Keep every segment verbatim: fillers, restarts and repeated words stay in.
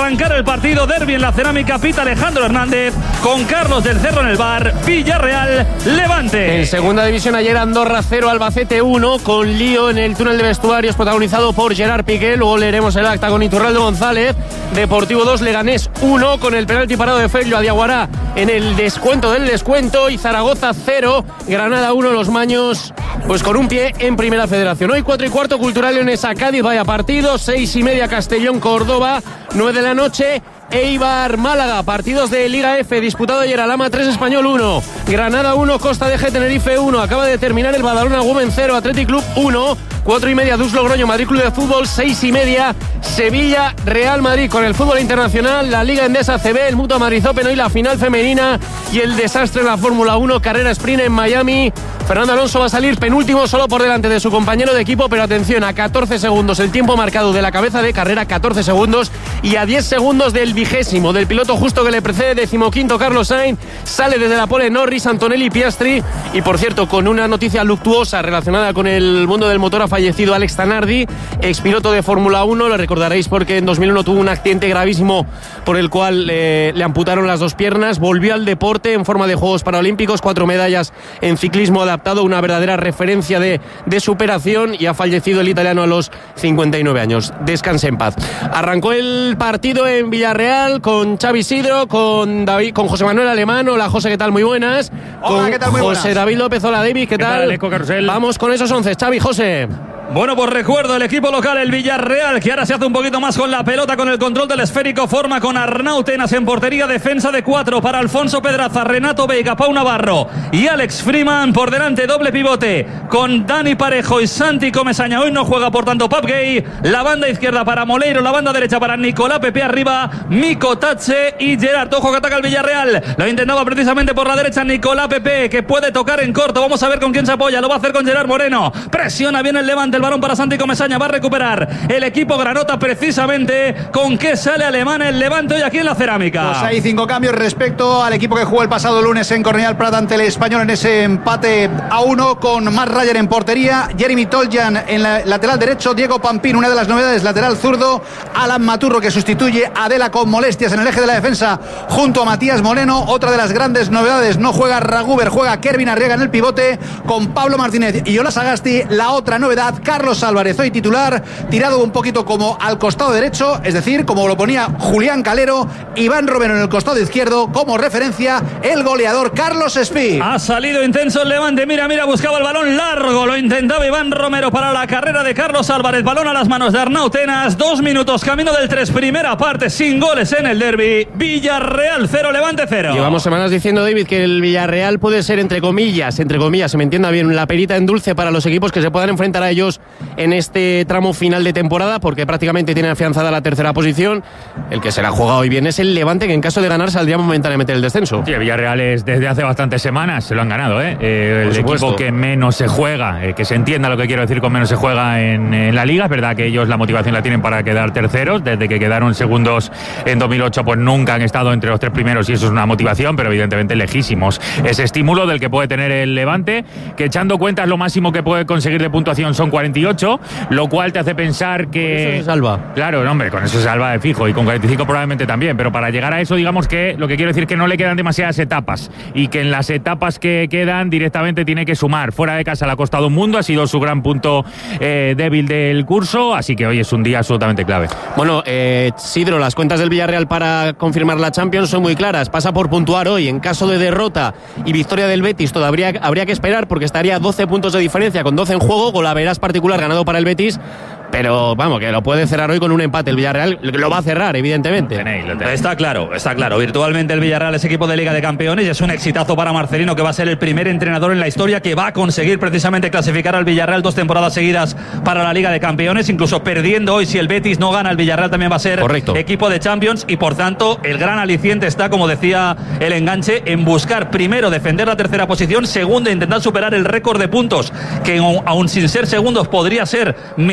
arrancar el partido. Derbi en la Cerámica, pita Alejandro Hernández con Carlos del Cerro en el bar. Villarreal, Levante. En segunda división ayer Andorra cero, Albacete uno, con lío en el túnel de vestuarios protagonizado por Gerard Piqué. Luego leeremos el acta con Iturralde González. Deportivo dos, Leganés uno, con el penalti parado de Fello a Diaguará en el descuento del descuento. Y Zaragoza cero, Granada uno, los Maños pues con un pie en Primera Federación. Hoy cuatro y cuarto, Cultural Leonesa Cádiz, vaya partido. Seis y media, Castellón Córdoba. Nueve de la noche, Eibar Málaga. Partidos de Liga F disputado ayer. Alhama tres, Español uno, Granada uno, Costa de G Tenerife uno. Acaba de terminar el Badalona Women cero, Athletic Club uno. Cuatro y media, Dus Logroño Madrid Club de Fútbol. Seis y media, Sevilla Real Madrid. Con el fútbol internacional, la Liga Endesa C B, el Mutua Madrid Open, hoy la final femenina y el desastre en la Fórmula uno, carrera sprint en Miami. Fernando Alonso va a salir penúltimo, solo por delante de su compañero de equipo, pero atención, a catorce segundos el tiempo marcado de la cabeza de carrera, catorce segundos, y a diez segundos del vigésimo, del piloto justo que le precede, decimoquinto Carlos Sainz. Sale desde la pole Norris, Antonelli, Piastri. Y por cierto, con una noticia luctuosa relacionada con el mundo del motor, ha fallecido Alex Zanardi, expiloto de Fórmula uno. Lo recordaréis porque en dos mil uno tuvo un accidente gravísimo por el cual eh, le amputaron las dos piernas. Volvió al deporte en forma de Juegos Paralímpicos, cuatro medallas en ciclismo adaptado, una verdadera referencia de, de superación, y ha fallecido el italiano a los cincuenta y nueve años. Descanse en paz. Arrancó el partido en Villarreal con Xavi Isidro, con David, con José Manuel Alemán. Hola José, ¿qué tal? Muy buenas. Hola, con ¿qué tal? Muy José buenas. David López, hola David, ¿qué, ¿Qué tal? tal Eco Carrusel? Vamos con esos once, Xavi, José. Bueno, pues recuerdo el equipo local, el Villarreal, que ahora se hace un poquito más con la pelota, con el control del esférico. Forma con Arnau Tenas en portería, defensa de cuatro para Alfonso Pedraza, Renato Veiga, Pau Navarro y Alex Freeman. Por delante, doble pivote con Dani Parejo y Santi Comesaña. Hoy no juega, por tanto, Pap Gay. La banda izquierda para Moleiro, la banda derecha para Nicolás Pepe arriba, Miko Tatse y Gerard. Ojo que ataca el Villarreal. Lo intentaba precisamente por la derecha Nicolás Pepe, que puede tocar en corto. Vamos a ver con quién se apoya. Lo va a hacer con Gerard Moreno. Presiona bien el Levante. El balón para Santi Comesaña. Va a recuperar el equipo granota precisamente. ¿Con qué sale Alemán el Levante hoy aquí en la Cerámica? Pues hay cinco cambios respecto al equipo que jugó el pasado lunes en Cornellà Prat ante el Español en ese empate a uno, con Matt Ryan en portería, Jeremy Toljan en la lateral derecho, Diego Pampín, una de las novedades, lateral zurdo, Alan Maturro, que sustituye a Adela con molestias en el eje de la defensa junto a Matías Moreno. Otra de las grandes novedades, no juega Raguber, juega Kervin Arriaga en el pivote con Pablo Martínez y Ola Sagasti. La otra novedad, Carlos Álvarez, hoy titular, tirado un poquito como al costado derecho, es decir, como lo ponía Julián Calero. Iván Romero en el costado izquierdo, como referencia el goleador Carlos Espí. Ha salido intenso el Levante, mira, mira, buscaba el balón largo, lo intentaba Iván Romero para la carrera de Carlos Álvarez. Balón a las manos de Arnau Tenas. Dos minutos, camino del tres, primera parte, sin goles en el derbi. Villarreal cero, Levante cero. Llevamos semanas diciendo, David, que el Villarreal puede ser, entre comillas, entre comillas, se me entienda bien, la perita en dulce para los equipos que se puedan enfrentar a ellos en este tramo final de temporada, porque prácticamente tiene afianzada la tercera posición. El que se la juega hoy bien es el Levante, que en caso de ganar saldría momentáneamente del descenso. Sí, el Villarreal es desde hace bastantes semanas, se lo han ganado, ¿eh? eh el equipo que menos se juega, eh, que se entienda lo que quiero decir con menos se juega en, en la Liga. Es verdad que ellos la motivación la tienen para quedar terceros, desde que quedaron segundos en dos mil ocho pues nunca han estado entre los tres primeros, y eso es una motivación, pero evidentemente lejísimos ese estímulo del que puede tener el Levante, que echando cuentas lo máximo que puede conseguir de puntuación son cuarenta y ocho, lo cual te hace pensar que... Con eso se salva. Claro, no, hombre, con eso se salva de fijo, y con cuarenta y cinco probablemente también, pero para llegar a eso, digamos que lo que quiero decir es que no le quedan demasiadas etapas, y que en las etapas que quedan directamente tiene que sumar. Fuera de casa le ha costado un mundo, ha sido su gran punto eh, débil del curso, así que hoy es un día absolutamente clave. Bueno, eh, Sidro, las cuentas del Villarreal para confirmar la Champions son muy claras. Pasa por puntuar hoy. En caso de derrota y victoria del Betis, todavía habría que esperar, porque estaría doce puntos de diferencia con doce en juego. Golaveras particular ganado para el Betis, pero vamos, que lo puede cerrar hoy con un empate. El Villarreal lo va a cerrar, evidentemente. Lo tenéis, lo tenéis. Está claro, está claro. Virtualmente el Villarreal es equipo de Liga de Campeones y es un exitazo para Marcelino, que va a ser el primer entrenador en la historia que va a conseguir precisamente clasificar al Villarreal dos temporadas seguidas para la Liga de Campeones, incluso perdiendo hoy. Si el Betis no gana, el Villarreal también va a ser Correcto. equipo de Champions, y por tanto el gran aliciente está, como decía el enganche, en buscar primero defender la tercera posición, segundo intentar superar el récord de puntos, que aún sin ser segundos podría ser mejor que aquel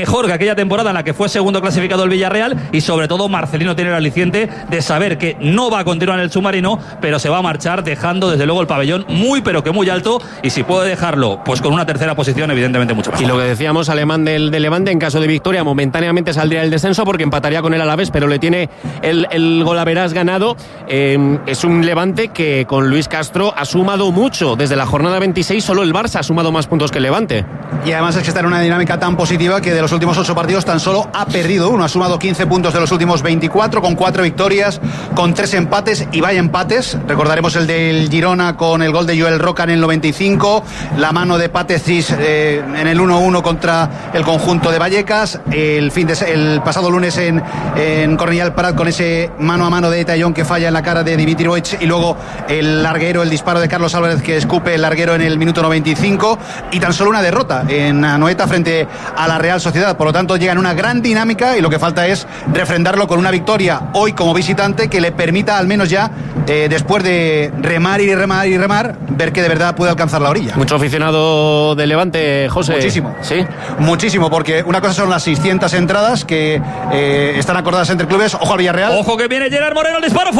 aquella temporada en la que fue segundo clasificado el Villarreal, y sobre todo Marcelino tiene el aliciente de saber que no va a continuar en el submarino, pero se va a marchar dejando desde luego el pabellón muy pero que muy alto, y si puede dejarlo pues con una tercera posición evidentemente mucho mejor. Y lo que decíamos, Alemán del, del Levante, en caso de victoria momentáneamente saldría del descenso porque empataría con el Alavés, pero le tiene el, el golaveras ganado. Eh, es un Levante que con Luis Castro ha sumado mucho. Desde la jornada veintiséis solo el Barça ha sumado más puntos que el Levante. Y además es que está en una dinámica tan positiva que de los últimos ocho partidos tan solo ha perdido uno. Ha sumado quince puntos de los últimos veinticuatro, con cuatro victorias, con tres empates, y vaya empates. Recordaremos el del Girona con el gol de Joel Roca en el noventa y cinco, la mano de Patecis eh, en el uno uno contra el conjunto de Vallecas, el fin de el pasado lunes en, en Cornellà el Prat con ese mano a mano de Tallón que falla en la cara de Dimitrievich, y luego el larguero, el disparo de Carlos Álvarez que escupe el larguero en el minuto noventa y cinco, y tan solo una derrota en Anoeta frente a la Real Sociedad. Por lo tanto, llega en una gran dinámica y lo que falta es refrendarlo con una victoria hoy como visitante que le permita al menos ya, eh, después de remar y remar y remar, ver que de verdad puede alcanzar la orilla. Mucho aficionado de Levante, José. Muchísimo. Sí. Muchísimo, porque una cosa son las seiscientas entradas que eh, están acordadas entre clubes. Ojo al Villarreal. Ojo que viene Gerard Moreno, el disparo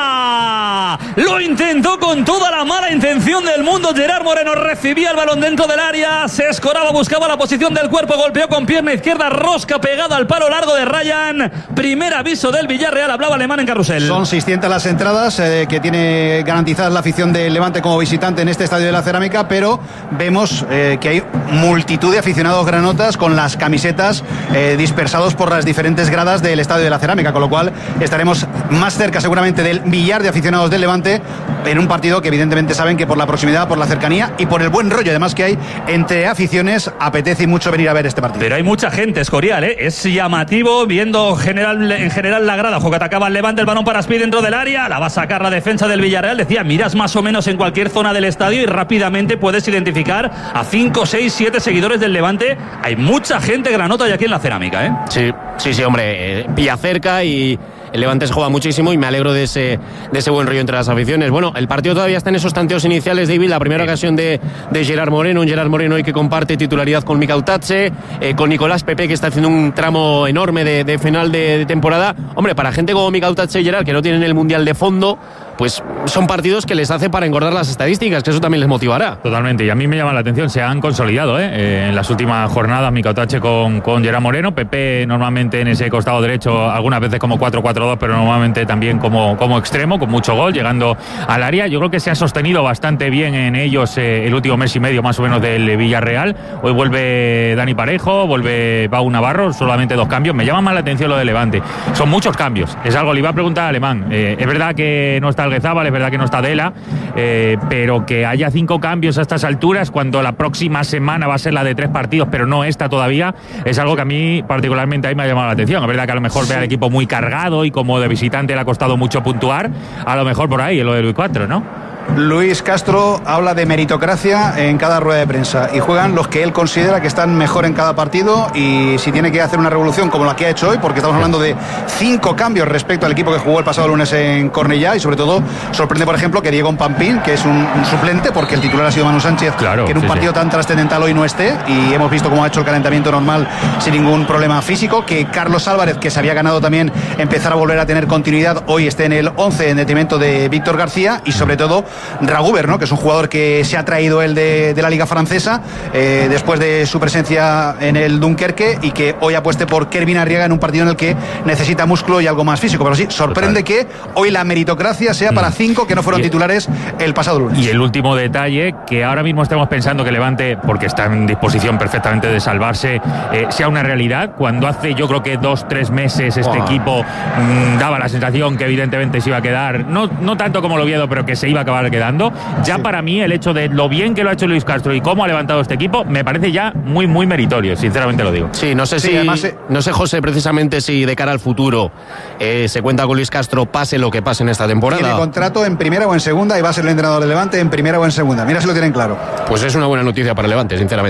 fuera. Lo intentó con toda la mala intención del mundo. Gerard Moreno recibía el balón dentro del área, se escoraba, buscaba la posición del cuerpo, golpeó con pierna izquierda, rosca pegada al palo largo de Ryan. Primer aviso del Villarreal, hablaba Alemán en carrusel. Son seiscientas las entradas eh, que tiene garantizadas la afición del Levante como visitante en este estadio de la Cerámica, pero vemos eh, que hay multitud de aficionados granotas con las camisetas eh, dispersados por las diferentes gradas del estadio de la Cerámica, con lo cual estaremos más cerca seguramente del millar de aficionados del Levante en un partido que evidentemente saben que por la proximidad, por la cercanía y por el buen rollo además que hay entre aficiones, apetece mucho venir a ver este partido. Pero hay mucha gente, Escorial, ¿eh? Es llamativo viendo general, en general la grada. Ojo que atacaba el Levante, el balón para Speed dentro del área, la va a sacar la defensa del Villarreal. Decía, miras más o menos en cualquier zona del estadio y rápidamente puedes identificar a cinco, seis, siete seguidores del Levante. Hay mucha gente granota ya aquí en la Cerámica, ¿eh? Sí, sí, sí, hombre, eh, pilla cerca y el Levante se juega muchísimo y me alegro de ese, de ese buen rollo entre las aficiones. Bueno, el partido todavía está en esos tanteos iniciales, David. La primera ocasión de, de Gerard Moreno, un Gerard Moreno hoy que comparte titularidad con Mika Utache, eh, con Nicolás Pepe, que está haciendo un tramo enorme de, de final de, de temporada. Hombre, para gente como Mika Utache y Gerard, que no tienen el Mundial de fondo, pues son partidos que les hace para engordar las estadísticas, que eso también les motivará. Totalmente, y a mí me llama la atención, se han consolidado ¿eh? Eh, en las últimas jornadas Mika Utache con, con Gerard Moreno, Pepe normalmente en ese costado derecho, algunas veces como cuatro cuatro dos, pero normalmente también como, como extremo, con mucho gol, llegando al área. Yo creo que se ha sostenido bastante bien en ellos eh, el último mes y medio más o menos del Villarreal. Hoy vuelve Dani Parejo, vuelve Pau Navarro, solamente dos cambios. Me llama más la atención lo de Levante, son muchos cambios, es algo, le iba a preguntar a Alemán, eh, es verdad que no está Alguezabal, es verdad que no está Dela, eh, pero que haya cinco cambios a estas alturas cuando la próxima semana va a ser la de tres partidos, pero no esta todavía, es algo que a mí particularmente ahí me ha llamado la atención. Es verdad que a lo mejor sí. Ve al equipo muy cargado y como de visitante le ha costado mucho puntuar, a lo mejor por ahí en lo de Luis cuatro, ¿no? Luis Castro habla de meritocracia en cada rueda de prensa y juegan los que él considera que están mejor en cada partido, y si tiene que hacer una revolución como la que ha hecho hoy, porque estamos hablando de cinco cambios respecto al equipo que jugó el pasado lunes en Cornellà, y sobre todo sorprende por ejemplo que Diego Pampín, que es un, un suplente porque el titular ha sido Manu Sánchez, claro, que en un sí, partido sí. tan trascendental hoy no esté, y hemos visto cómo ha hecho el calentamiento normal sin ningún problema físico, que Carlos Álvarez, que se había ganado también empezar a volver a tener continuidad, hoy esté en el once en detrimento de Víctor García, y sobre todo Raguber, ¿no? Que es un jugador que se ha traído él de, de la Liga Francesa eh, después de su presencia en el Dunkerque, y que hoy apueste por Kervin Arriaga en un partido en el que necesita músculo y algo más físico. Pero sí, sorprende Total. que hoy la meritocracia sea para cinco que no fueron y, titulares el pasado lunes. Y el último detalle, que ahora mismo estamos pensando que Levante, porque está en disposición perfectamente de salvarse, eh, sea una realidad, cuando hace yo creo que dos, tres meses este oh. equipo mmm, daba la sensación que evidentemente se iba a quedar, no, no tanto como el Oviedo, pero que se iba a acabar quedando. Ya sí. Para mí el hecho de lo bien que lo ha hecho Luis Castro y cómo ha levantado este equipo me parece ya muy muy meritorio, sinceramente lo digo. Sí, no sé sí, si además, eh... no sé José precisamente si de cara al futuro eh, se cuenta con Luis Castro pase lo que pase en esta temporada. Tiene contrato en primera o en segunda y va a ser el entrenador de Levante en primera o en segunda. Mira si lo tienen claro. Pues es una buena noticia para Levante, sinceramente.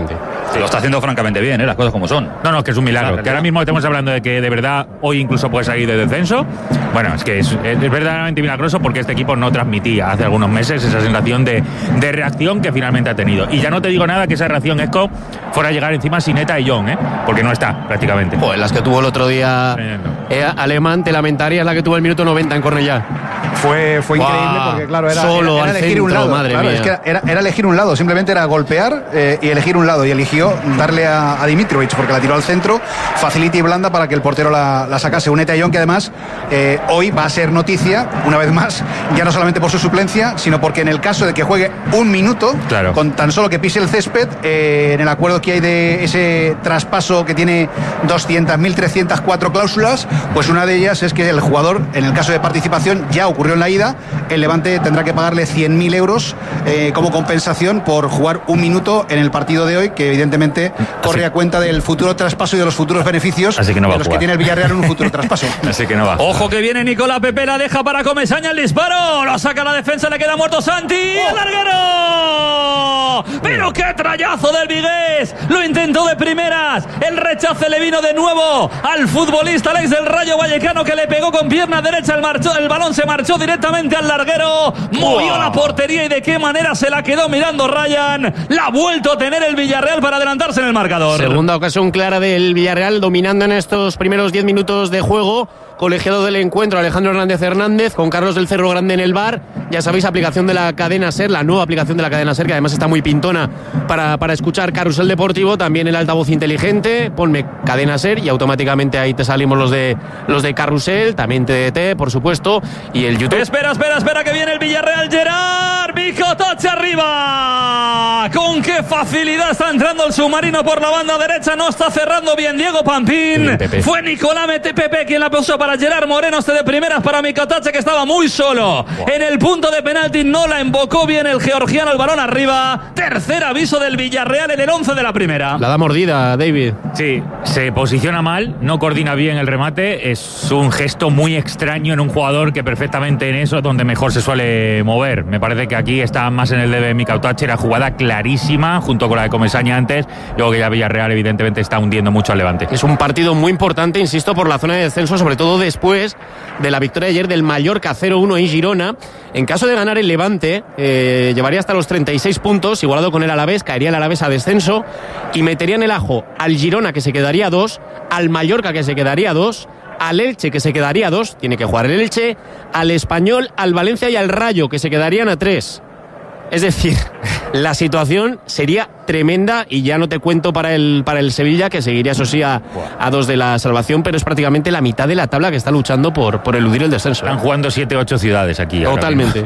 Sí. Lo está haciendo francamente bien, ¿eh? Las cosas como son. No, no, que es un milagro. Claro, que ahora mismo estamos hablando de que de verdad hoy incluso puede salir de descenso. Bueno, es que es, es verdaderamente milagroso porque este equipo no transmitía hace algunos meses esa sensación de, de reacción que finalmente ha tenido. Y ya no te digo nada que esa reacción Esco fuera a llegar encima sin Eta y John, ¿eh? Porque no está prácticamente. Pues las que tuvo el otro día eh, Alemán, te lamentarías la que tuvo el minuto noventa en Cornellá. Fue, fue increíble porque, claro, era, Solo era, era al elegir centro, un lado. Madre Claro, mía. es que era, era, era elegir un lado, simplemente era golpear eh, y elegir un lado. Y eligió darle a, a Dimitrovic porque la tiró al centro, facilita y blanda para que el portero la, la sacase. Un Eta y John que además eh, hoy va a ser noticia, una vez más, ya no solamente por su suplencia, sino porque en el caso de que juegue un minuto, claro, con tan solo que pise el césped, eh, en el acuerdo que hay de ese traspaso que tiene doscientas mil trescientas cuatro cláusulas, pues una de ellas es que el jugador, en el caso de participación, ya ocurrió en la ida, el Levante tendrá que pagarle cien mil euros eh, como compensación por jugar un minuto en el partido de hoy, que evidentemente corre a cuenta del futuro traspaso y de los futuros beneficios Así que no va de los a que jugar. tiene el Villarreal en un futuro traspaso. Así que no va. Ojo que viene Nicolás Pepe, la deja para Comesaña, el disparo, lo saca la defensa, le queda muerto Santi, ¡el larguero! Pero qué trayazo del Vigués, lo intentó de primeras, el rechace le vino de nuevo al futbolista Alex del Rayo Vallecano, que le pegó con pierna derecha, el, marchó, el balón se marchó directamente al larguero, movió wow. la portería y de qué manera se la quedó mirando Ryan, la ha vuelto a tener el Villarreal para adelantarse en el marcador. Segunda ocasión clara del Villarreal, dominando en estos primeros diez minutos de juego. Colegiado del encuentro, Alejandro Hernández Hernández, con Carlos del Cerro Grande en el bar. Ya sabéis, aplicación de la cadena SER, la nueva aplicación de la cadena SER, que además está muy pintona para, para escuchar Carrusel Deportivo. También el altavoz inteligente, ponme cadena SER y automáticamente ahí te salimos los de los de Carrusel, también T D T, por supuesto, y el YouTube. Espera, espera, espera, que viene el Villarreal. Gerard Micotoche arriba. Con qué facilidad está entrando el submarino por la banda derecha. No está cerrando bien Diego Pampín. Bien, Fue Nicolás Mete Pepe quien la puso para Gerard Moreno, este de primeras para Micotoche, que estaba muy solo wow. en el punto de penalti. No la invocó bien el georgiano, el balón arriba. Tercer aviso del Villarreal en el once de la primera. La da mordida, David. Sí, se posiciona mal, no coordina bien el remate. Es un gesto muy extraño en un jugador que perfectamente en eso es donde mejor se suele mover. Me parece que aquí está más en el debe de Micotoche. Era jugada clarísima junto con la de Comesaña antes. Luego que ya Villarreal evidentemente está hundiendo mucho al Levante. Es un partido muy importante, insisto, por la zona de descenso, sobre todo después de la victoria de ayer del Mallorca cero uno en Girona. En caso de ganar el Levante, eh, llevaría hasta los treinta y seis puntos, igualado con el Alavés, caería el Alavés a descenso y metería en el ajo al Girona, que se quedaría dos, al Mallorca, que se quedaría dos, al Elche, que se quedaría dos, tiene que jugar el Elche, al Español, al Valencia y al Rayo, que se quedarían a tres. Es decir, la situación sería tremenda y ya no te cuento para el, para el Sevilla, que seguiría, eso sí, a, a dos de la salvación, pero es prácticamente la mitad de la tabla que está luchando por, por eludir el descenso. Están jugando siete ocho ciudades aquí. Totalmente.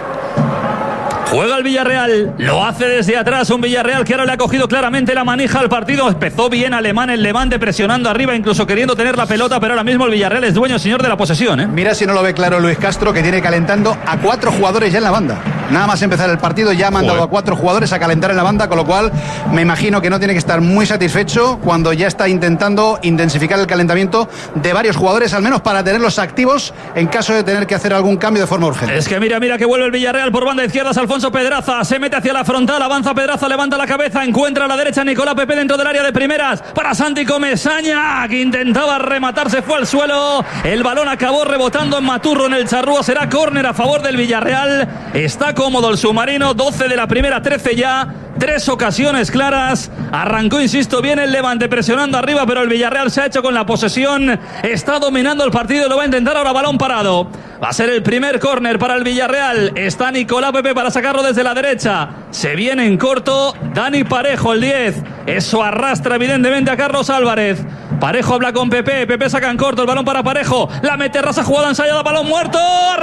Juega el Villarreal, lo hace desde atrás, un Villarreal que ahora le ha cogido claramente la manija al partido. Empezó bien Alemán el Levante, presionando arriba, incluso queriendo tener la pelota, pero ahora mismo el Villarreal es dueño, señor de la posesión, ¿eh? Mira si no lo ve claro Luis Castro, que tiene calentando a cuatro jugadores ya en la banda. Nada más empezar el partido ya ha mandado Joder. a cuatro jugadores a calentar en la banda, con lo cual me imagino que no tiene que estar muy satisfecho cuando ya está intentando intensificar el calentamiento de varios jugadores, al menos para tenerlos activos en caso de tener que hacer algún cambio de forma urgente. Es que mira, mira que vuelve el Villarreal por banda izquierda, Alfonso Pedraza, se mete hacia la frontal, avanza Pedraza, levanta la cabeza, encuentra a la derecha Nicolás Pepe dentro del área de primeras para Santi Comesaña, que intentaba rematar, se fue al suelo, el balón acabó rebotando en Maturro, en el charrúa, será córner a favor del Villarreal. Está cómodo el submarino, doce de la primera, trece ya, tres ocasiones claras, arrancó, insisto, bien el Levante presionando arriba, pero el Villarreal se ha hecho con la posesión, está dominando el partido, lo va a intentar ahora, balón parado, va a ser el primer córner para el Villarreal. Está Nicolás Pepe para sacarlo desde la derecha, se viene en corto Dani Parejo, el diez, eso arrastra evidentemente a Carlos Álvarez. Parejo habla con Pepe, Pepe saca en corto, el balón para Parejo, la mete Raza, jugada ensayada, balón muerto,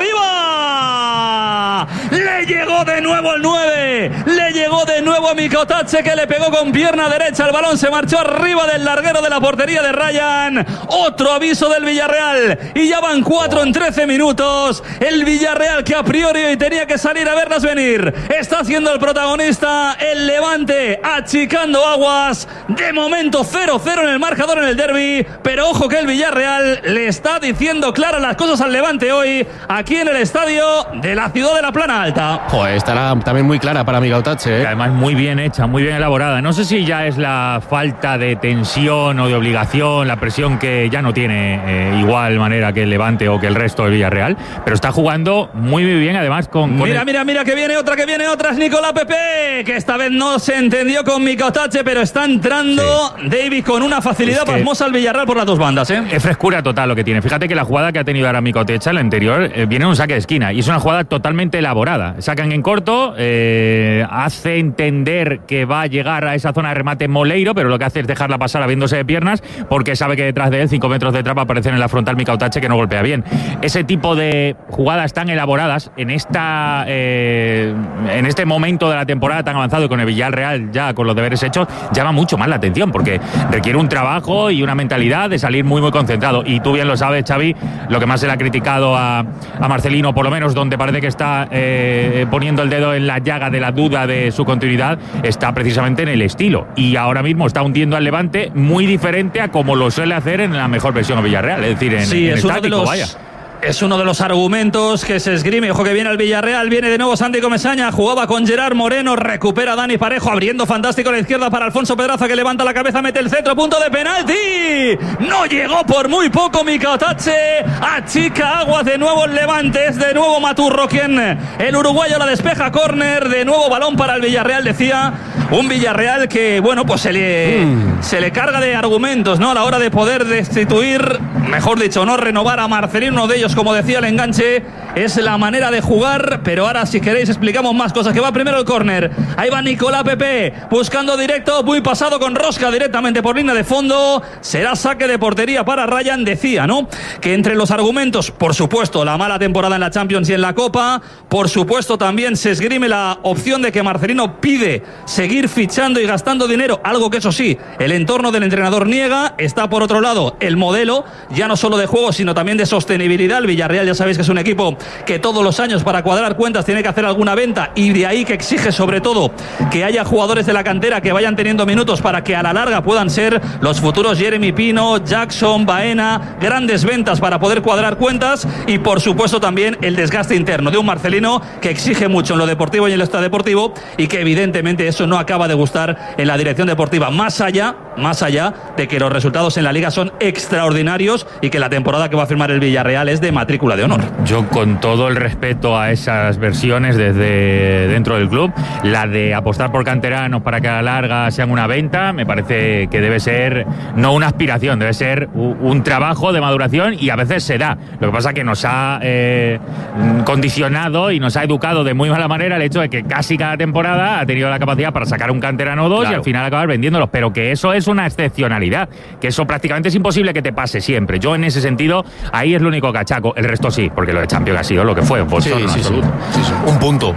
arriba, le llegó de nuevo el nueve, le llegó de nuevo a Micotoche, que le pegó con pierna derecha, el balón se marchó arriba del larguero de la portería de Ryan. Otro aviso del Villarreal y ya van cuatro en trece minutos. El Villarreal, que a priori hoy tenía que salir a verlas venir, está siendo el protagonista. El Levante achicando aguas, de momento cero cero en el marcador en el derbi, pero ojo que el Villarreal le está diciendo claras las cosas al Levante hoy, aquí en el estadio de la ciudad de la Plana Alta. Decía. Joder, estará también muy clara para Miguel Otache, ¿eh? Además muy bien hecha, muy bien elaborada. No sé si ya es la falta de tensión o de obligación, la presión que ya no tiene eh, igual manera que el Levante o que el resto del Villarreal, pero está jugando muy muy bien, además con... con mira, el... mira, mira, que viene otra, que viene otra, es Nicolás Pepe, que esta vez no se entendió con Miguel Otache, pero está entrando sí. David con una facilidad es pasmosa al Villarreal por las dos bandas, ¿eh? Es frescura total lo que tiene. Fíjate que la jugada que ha tenido ahora Miguel Otache, la anterior, eh, viene en un saque de esquina y es una jugada totalmente elaborada. Sacan en corto, eh, hace entender que va a llegar a esa zona de remate Moleiro, pero lo que hace es dejarla pasar abriéndose de piernas porque sabe que detrás de él, cinco metros detrás, va a aparecer en la frontal Miguel Otache, que no golpea bien. Ese tipo de jugadas tan elaboradas en esta eh, en este momento de la temporada tan avanzado y con el Villarreal ya con los deberes hechos, llama mucho más la atención porque requiere un trabajo y una mentalidad de salir muy muy concentrado. Y tú bien lo sabes, Xavi, lo que más se le ha criticado a, a Marcelino, por lo menos donde parece que está eh, poniendo el dedo en la llaga de la duda de su continuidad, está precisamente en el estilo. Y ahora mismo está hundiendo al Levante muy diferente a como lo suele hacer en la mejor versión del Villarreal, es decir, en, sí, en es estático, uno de los... vaya. Es uno de los argumentos que se esgrime. Ojo que viene el Villarreal, viene de nuevo Santi Comesaña, jugaba con Gerard Moreno, recupera Dani Parejo, abriendo fantástico a la izquierda para Alfonso Pedraza, que levanta la cabeza, mete el centro, punto de penalti. No llegó por muy poco Miguel Otache, achica aguas de nuevo el Levante, es de nuevo Maturro quien, el uruguayo, la despeja, córner, de nuevo balón para el Villarreal, decía, un Villarreal que, bueno, pues se le, mm. se le carga de argumentos, ¿no? A la hora de poder destituir, mejor dicho, no renovar a Marcelino, uno de ellos, como decía el enganche, es la manera de jugar, pero ahora si queréis explicamos más cosas, que va primero el córner, ahí va Nicolás Pepe, buscando directo, muy pasado con rosca directamente por línea de fondo, será saque de portería para Ryan. Decía, ¿no?, que entre los argumentos, por supuesto, la mala temporada en la Champions y en la Copa, por supuesto también se esgrime la opción de que Marcelino pide seguir fichando y gastando dinero, algo que eso sí, el entorno del entrenador niega. Está por otro lado el modelo, ya no solo de juego, sino también de sostenibilidad. El Villarreal ya sabéis que es un equipo que todos los años para cuadrar cuentas tiene que hacer alguna venta, y de ahí que exige sobre todo que haya jugadores de la cantera que vayan teniendo minutos para que a la larga puedan ser los futuros Jeremy Pino, Jackson, Baena, grandes ventas para poder cuadrar cuentas. Y por supuesto también el desgaste interno de un Marcelino que exige mucho en lo deportivo y en lo extradeportivo, y que evidentemente eso no acaba de gustar en la dirección deportiva, más allá, más allá de que los resultados en la Liga son extraordinarios y que la temporada que va a firmar el Villarreal es de matrícula de honor. Yo, con todo el respeto a esas versiones desde dentro del club, la de apostar por canteranos para que a la larga sean una venta, me parece que debe ser no una aspiración, debe ser un trabajo de maduración, y a veces se da. Lo que pasa es que nos ha eh, condicionado y nos ha educado de muy mala manera el hecho de que casi cada temporada ha tenido la capacidad para sacar un canterano o dos, claro, y al final acabar vendiéndolos, pero que eso es una excepcionalidad, que eso prácticamente es imposible que te pase siempre. Yo en ese sentido, ahí es lo único que achaco. El resto sí, porque lo de Champions ha sido lo que fue, un sí, sí, sí, sí, sí. Un punto.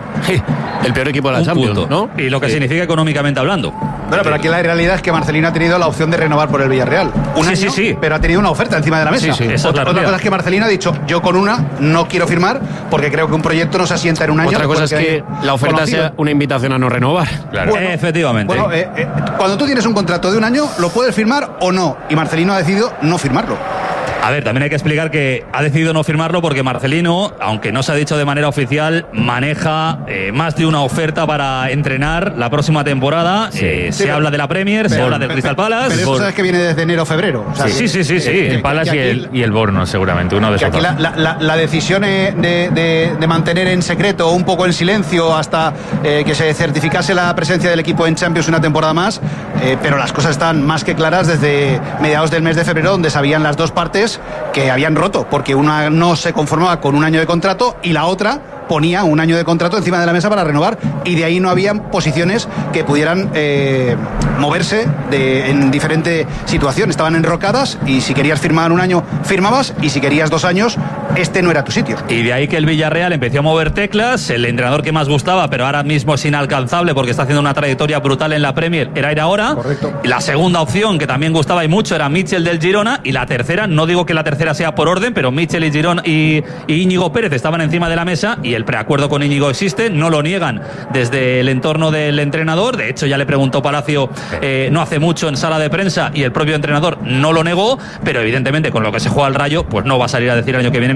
El peor equipo de la un Champions, punto, ¿no? Y lo que sí. significa económicamente hablando. Bueno, pero aquí la realidad es que Marcelino ha tenido la opción de renovar por el Villarreal. Un sí, año, sí, sí. pero ha tenido una oferta encima de la mesa. Sí, sí. Otra, otra cosa es que Marcelino ha dicho, yo con una no quiero firmar porque creo que un proyecto no se asienta en un año. Otra cosa es que la oferta conocido. sea una invitación a no renovar. Claro. Bueno, efectivamente. Bueno, eh, eh, cuando tú tienes un contrato de un año, lo puedes firmar o no. Y Marcelino ha decidido no firmarlo. A ver, también hay que explicar que ha decidido no firmarlo porque Marcelino, aunque no se ha dicho de manera oficial, maneja eh, más de una oferta para entrenar la próxima temporada. Sí. Eh, sí, se pero, habla de la Premier, pero, se habla del pero, Crystal Palace. Pero eso sabes que viene desde enero o febrero. O sea, sí, que, sí, sí, sí, sí. El Palace y el, y el Bournemouth, seguramente, uno de esos dos. La, la, la decisión de, de, de mantener en secreto o un poco en silencio hasta eh, que se certificase la presencia del equipo en Champions una temporada más, eh, pero las cosas están más que claras desde mediados del mes de febrero, donde sabían las dos partes que habían roto, porque una no se conformaba con un año de contrato y la otra ponía un año de contrato encima de la mesa para renovar, y de ahí no habían posiciones que pudieran eh, moverse de, en diferente situación. Estaban enrocadas, y si querías firmar un año firmabas, y si querías dos años este no era tu sitio. Y de ahí que el Villarreal empezó a mover teclas. El entrenador que más gustaba, pero ahora mismo es inalcanzable porque está haciendo una trayectoria brutal en la Premier, era ir ahora. Correcto. La segunda opción que también gustaba y mucho era Mitchell del Girona, y la tercera, no digo que la tercera sea por orden, pero Mitchell y Girona y, y Íñigo Pérez estaban encima de la mesa, y el preacuerdo con Íñigo existe, no lo niegan desde el entorno del entrenador. De hecho, ya le preguntó Palacio eh, no hace mucho en sala de prensa, y el propio entrenador no lo negó, pero evidentemente con lo que se juega al Rayo, pues no va a salir a decir el año que viene me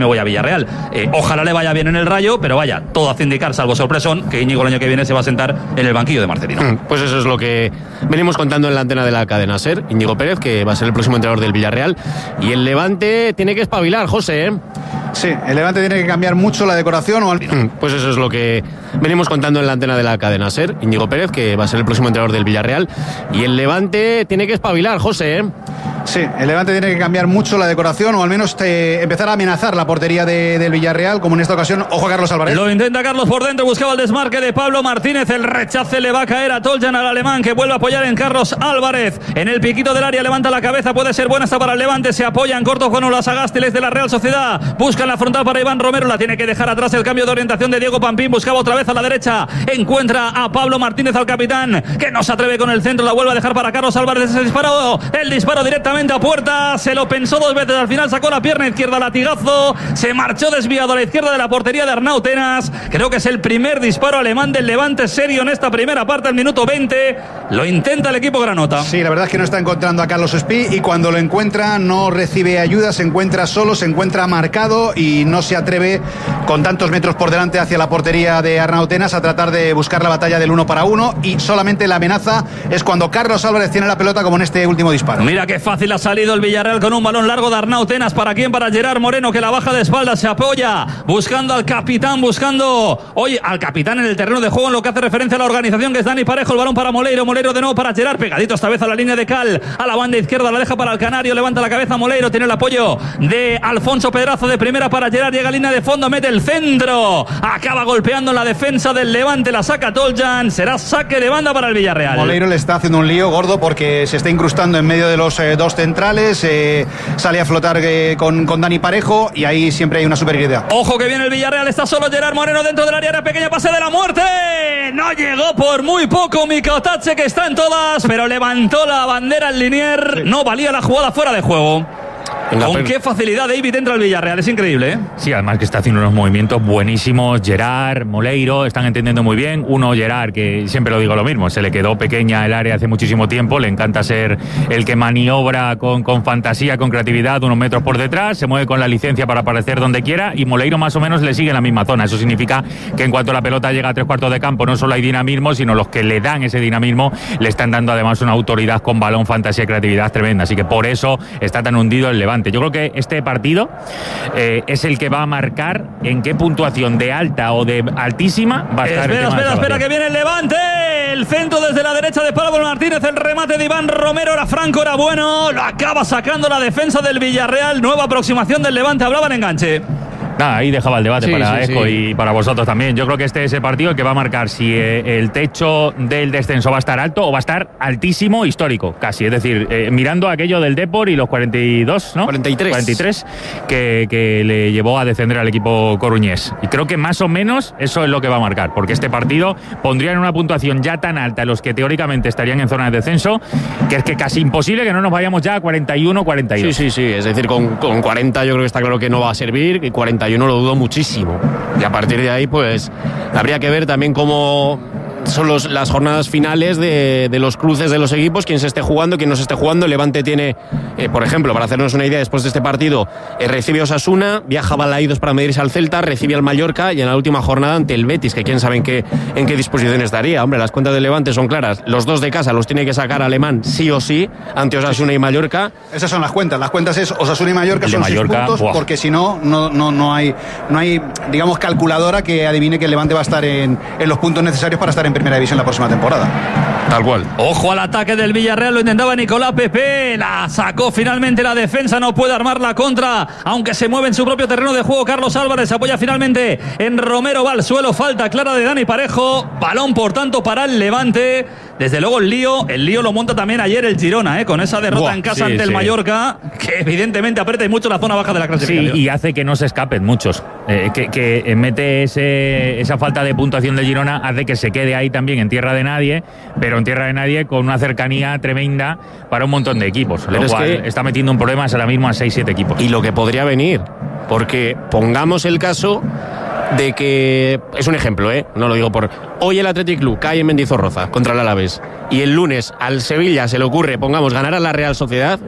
me voy a Villarreal. Eh, ojalá le vaya bien en el Rayo, pero vaya, todo hace indicar, salvo sorpresón, que Íñigo el año que viene se va a sentar en el banquillo de Marcelino. Pues eso es lo que venimos contando en la antena de la cadena SER. Íñigo Pérez, que va a ser el próximo entrenador del Villarreal, y el Levante tiene que espabilar, José, ¿eh? Sí, el Levante tiene que cambiar mucho la decoración o al... Pues eso es lo que venimos contando en la antena de la cadena SER. Íñigo Pérez, que va a ser el próximo entrenador del Villarreal, y el Levante tiene que espabilar, José, ¿eh? Sí, el Levante tiene que cambiar mucho la decoración o al menos te, empezar a amenazar la portería de, del Villarreal, como en esta ocasión. Ojo a Carlos Álvarez. Lo intenta Carlos por dentro, buscaba el desmarque de Pablo Martínez, el rechace le va a caer a Toljan, al alemán, que vuelve a apoyar en Carlos Álvarez. En el piquito del área levanta la cabeza, puede ser buena esta para el Levante, se apoya en corto con Olasagástiles de la Real Sociedad, busca en la frontal para Iván Romero, la tiene que dejar atrás, el cambio de orientación de Diego Pampín, buscaba otra vez a la derecha, encuentra a Pablo Martínez, al capitán, que no se atreve con el centro, la vuelve a dejar para Carlos Álvarez, ese disparo, el disparo directamente a puerta. Se lo pensó dos veces, al final sacó la pierna izquierda, latigazo, se marchó desviado a la izquierda de la portería de Arnau Tenas. Creo que es el primer disparo alemán del Levante serio en esta primera parte, al minuto veinte. Lo intenta el equipo granota. Sí, la verdad es que no está encontrando a Carlos Espí, y cuando lo encuentra no recibe ayuda, se encuentra solo, se encuentra marcado y no se atreve con tantos metros por delante hacia la portería de Arnau Tenas a tratar de buscar la batalla del uno para uno, y solamente la amenaza es cuando Carlos Álvarez tiene la pelota, como en este último disparo. Mira qué fácil ha salido el Villarreal con un balón largo de Arnau Tenas. ¿Para quién? Para Gerard Moreno, que la baja de espaldas, se apoya buscando al capitán, buscando hoy al capitán en el terreno de juego, en lo que hace referencia a la organización, que es Dani Parejo. El balón para Moleiro, Moleiro de nuevo para Gerard, pegadito esta vez a la línea de Cal, a la banda izquierda, la deja para el Canario, levanta la cabeza Moleiro, tiene el apoyo de Alfonso Pedraza, de primera para Gerard, llega a línea de fondo, mete el centro, acaba golpeando en la defensa del Levante, la saca Toljan, será saque de banda para el Villarreal. Moleiro le está haciendo un lío gordo porque se está incrustando en medio de los eh, dos centrales, eh, sale a flotar eh, con, con Dani Parejo, y ahí siempre hay una superioridad. Ojo que viene el Villarreal, está solo Gerard Moreno dentro del área pequeña, pase de la muerte, no llegó por muy poco Mika Otache, que está en todas, pero levantó la bandera al Linier, sí. No valía la jugada, fuera de juego. Venga, con pero... qué facilidad David entra al Villarreal, es increíble, ¿eh? Sí, además que está haciendo unos movimientos buenísimos. Gerard, Moleiro, están entendiendo muy bien. Uno, Gerard, que siempre lo digo lo mismo, se le quedó pequeña el área hace muchísimo tiempo, le encanta ser el que maniobra con, con fantasía, con creatividad, unos metros por detrás, se mueve con la licencia para aparecer donde quiera, y Moleiro más o menos le sigue en la misma zona. Eso significa que en cuanto la pelota llega a tres cuartos de campo, no solo hay dinamismo, sino los que le dan ese dinamismo le están dando además una autoridad con balón, fantasía y creatividad tremenda. Así que por eso está tan hundido el Levante. Yo creo que este partido eh, es el que va a marcar en qué puntuación de alta o de altísima va a estar. Espera, espera, espera, que viene el Levante. El centro desde la derecha de Pablo Martínez, el remate de Iván Romero, era franco, era bueno. Lo acaba sacando la defensa del Villarreal. Nueva aproximación del Levante, hablaba en enganche. Nada, ahí dejaba el debate, sí, para sí, Eco, sí. Y para vosotros también. Yo creo que este es el partido el que va a marcar si eh, el techo del descenso va a estar alto o va a estar altísimo, histórico, casi. Es decir, eh, mirando aquello del Depor y los cuarenta y dos, ¿no? cuarenta y tres. cuarenta y tres que, que le llevó a descender al equipo coruñés. Y creo que más o menos eso es lo que va a marcar, porque este partido pondría en una puntuación ya tan alta los que teóricamente estarían en zona de descenso, que es que casi imposible que no nos vayamos ya a cuarenta y uno, cuarenta y dos. Sí, sí, sí. Es decir, con, con cuarenta yo creo que está claro que no va a servir, y cuarenta yo no lo dudo muchísimo, y a partir de ahí pues habría que ver también cómo son los, las jornadas finales de, de los cruces de los equipos, quién se esté jugando, quién no se esté jugando. El Levante tiene, eh, por ejemplo, para hacernos una idea, después de este partido eh, recibe a Osasuna, viaja a Balaídos para medirse al Celta, recibe al Mallorca, y en la última jornada ante el Betis, que quién sabe en qué, en qué disposición estaría. Hombre, las cuentas del Levante son claras, los dos de casa los tiene que sacar Alemán sí o sí ante Osasuna y Mallorca. Esas son las cuentas, las cuentas es Osasuna y Mallorca, son Mallorca, seis puntos, wow. Porque si no, no, no, no hay, no hay, digamos, calculadora que adivine que el Levante va a estar en, en los puntos necesarios para estar en primera división la próxima temporada. Tal cual. Ojo al ataque del Villarreal, lo intentaba Nicolás Pepe, la sacó finalmente la defensa, no puede armar la contra, aunque se mueve en su propio terreno de juego. Carlos Álvarez se apoya finalmente en Romero, va al suelo, falta clara de Dani Parejo, balón por tanto para el Levante. Desde luego el lío, el lío lo monta también ayer el Girona, ¿eh? Con esa derrota Buah, en casa sí, ante sí. el Mallorca, que evidentemente aprieta mucho la zona baja de la clasificación. Sí, y hace que no se escapen muchos, eh, que, que mete ese, esa falta de puntuación de Girona, hace que se quede ahí también en tierra de nadie, pero en tierra de nadie con una cercanía tremenda para un montón de equipos, pero lo cual es que está metiendo un problema ahora mismo a seis siete equipos. Y lo que podría venir, porque pongamos el caso de que, es un ejemplo, ¿eh? No lo digo por... Hoy el Athletic Club cae en Mendizorroza contra el Alavés, y el lunes al Sevilla se le ocurre, pongamos, ganar a la Real Sociedad,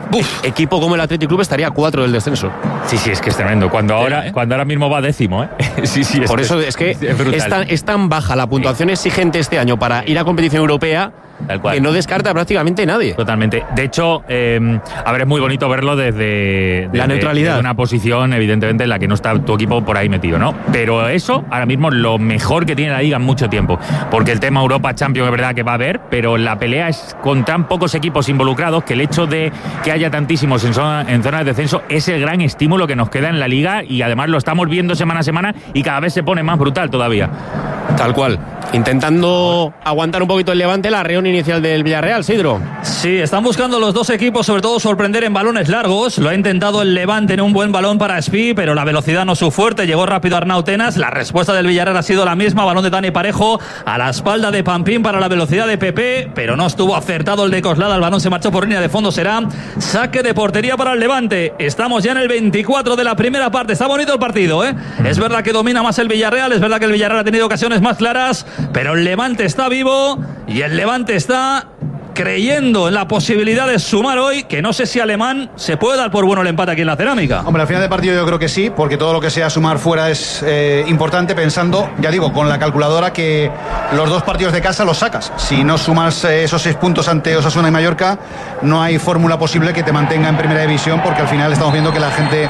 Uf. equipo como el Athletic Club estaría a cuatro del descenso. Sí, sí, es que es tremendo. Cuando ahora, ¿eh? cuando ahora mismo va décimo, ¿eh? sí, sí. Por eso es que es, es, tan, es tan baja la puntuación sí. exigente este año para ir a competición europea. Tal cual. Que no descarta prácticamente nadie. Totalmente. De hecho, eh, a ver, es muy bonito verlo desde, desde la neutralidad. Desde una posición, evidentemente, en la que no está tu equipo por ahí metido, ¿no? Pero eso, ahora mismo, es lo mejor que tiene la Liga en mucho tiempo. Porque el tema Europa Champions es verdad que va a haber, pero la pelea es con tan pocos equipos involucrados que el hecho de que haya tantísimos en zona, en zona de descenso es el gran estímulo que nos queda en la Liga y además lo estamos viendo semana a semana y cada vez se pone más brutal todavía. Tal cual. Intentando aguantar un poquito el Levante, la reunión inicial del Villarreal, Sidro. Sí, están buscando los dos equipos, sobre todo sorprender en balones largos. Lo ha intentado el Levante en un buen balón para Espi, pero la velocidad no es su fuerte. Llegó rápido Arnau Tenas. La respuesta del Villarreal ha sido la misma. Balón de Dani Parejo a la espalda de Pampín para la velocidad de Pepe, pero no estuvo acertado el de Coslada. El balón se marchó por línea de fondo. Será saque de portería para el Levante. Estamos ya en el veinticuatro de la primera parte. Está bonito el partido, ¿eh? Es verdad que domina más el Villarreal. Es verdad que el Villarreal ha tenido ocasiones más claras, pero el Levante está vivo y el Levante está creyendo en la posibilidad de sumar hoy, que no sé si Alemán se puede dar por bueno el empate aquí en la Cerámica. Hombre, al final del partido yo creo que sí, porque todo lo que sea sumar fuera es eh, importante, pensando, ya digo, con la calculadora que los dos partidos de casa los sacas. Si no sumas eh, esos seis puntos ante Osasuna y Mallorca, no hay fórmula posible que te mantenga en primera división, porque al final estamos viendo que la gente eh,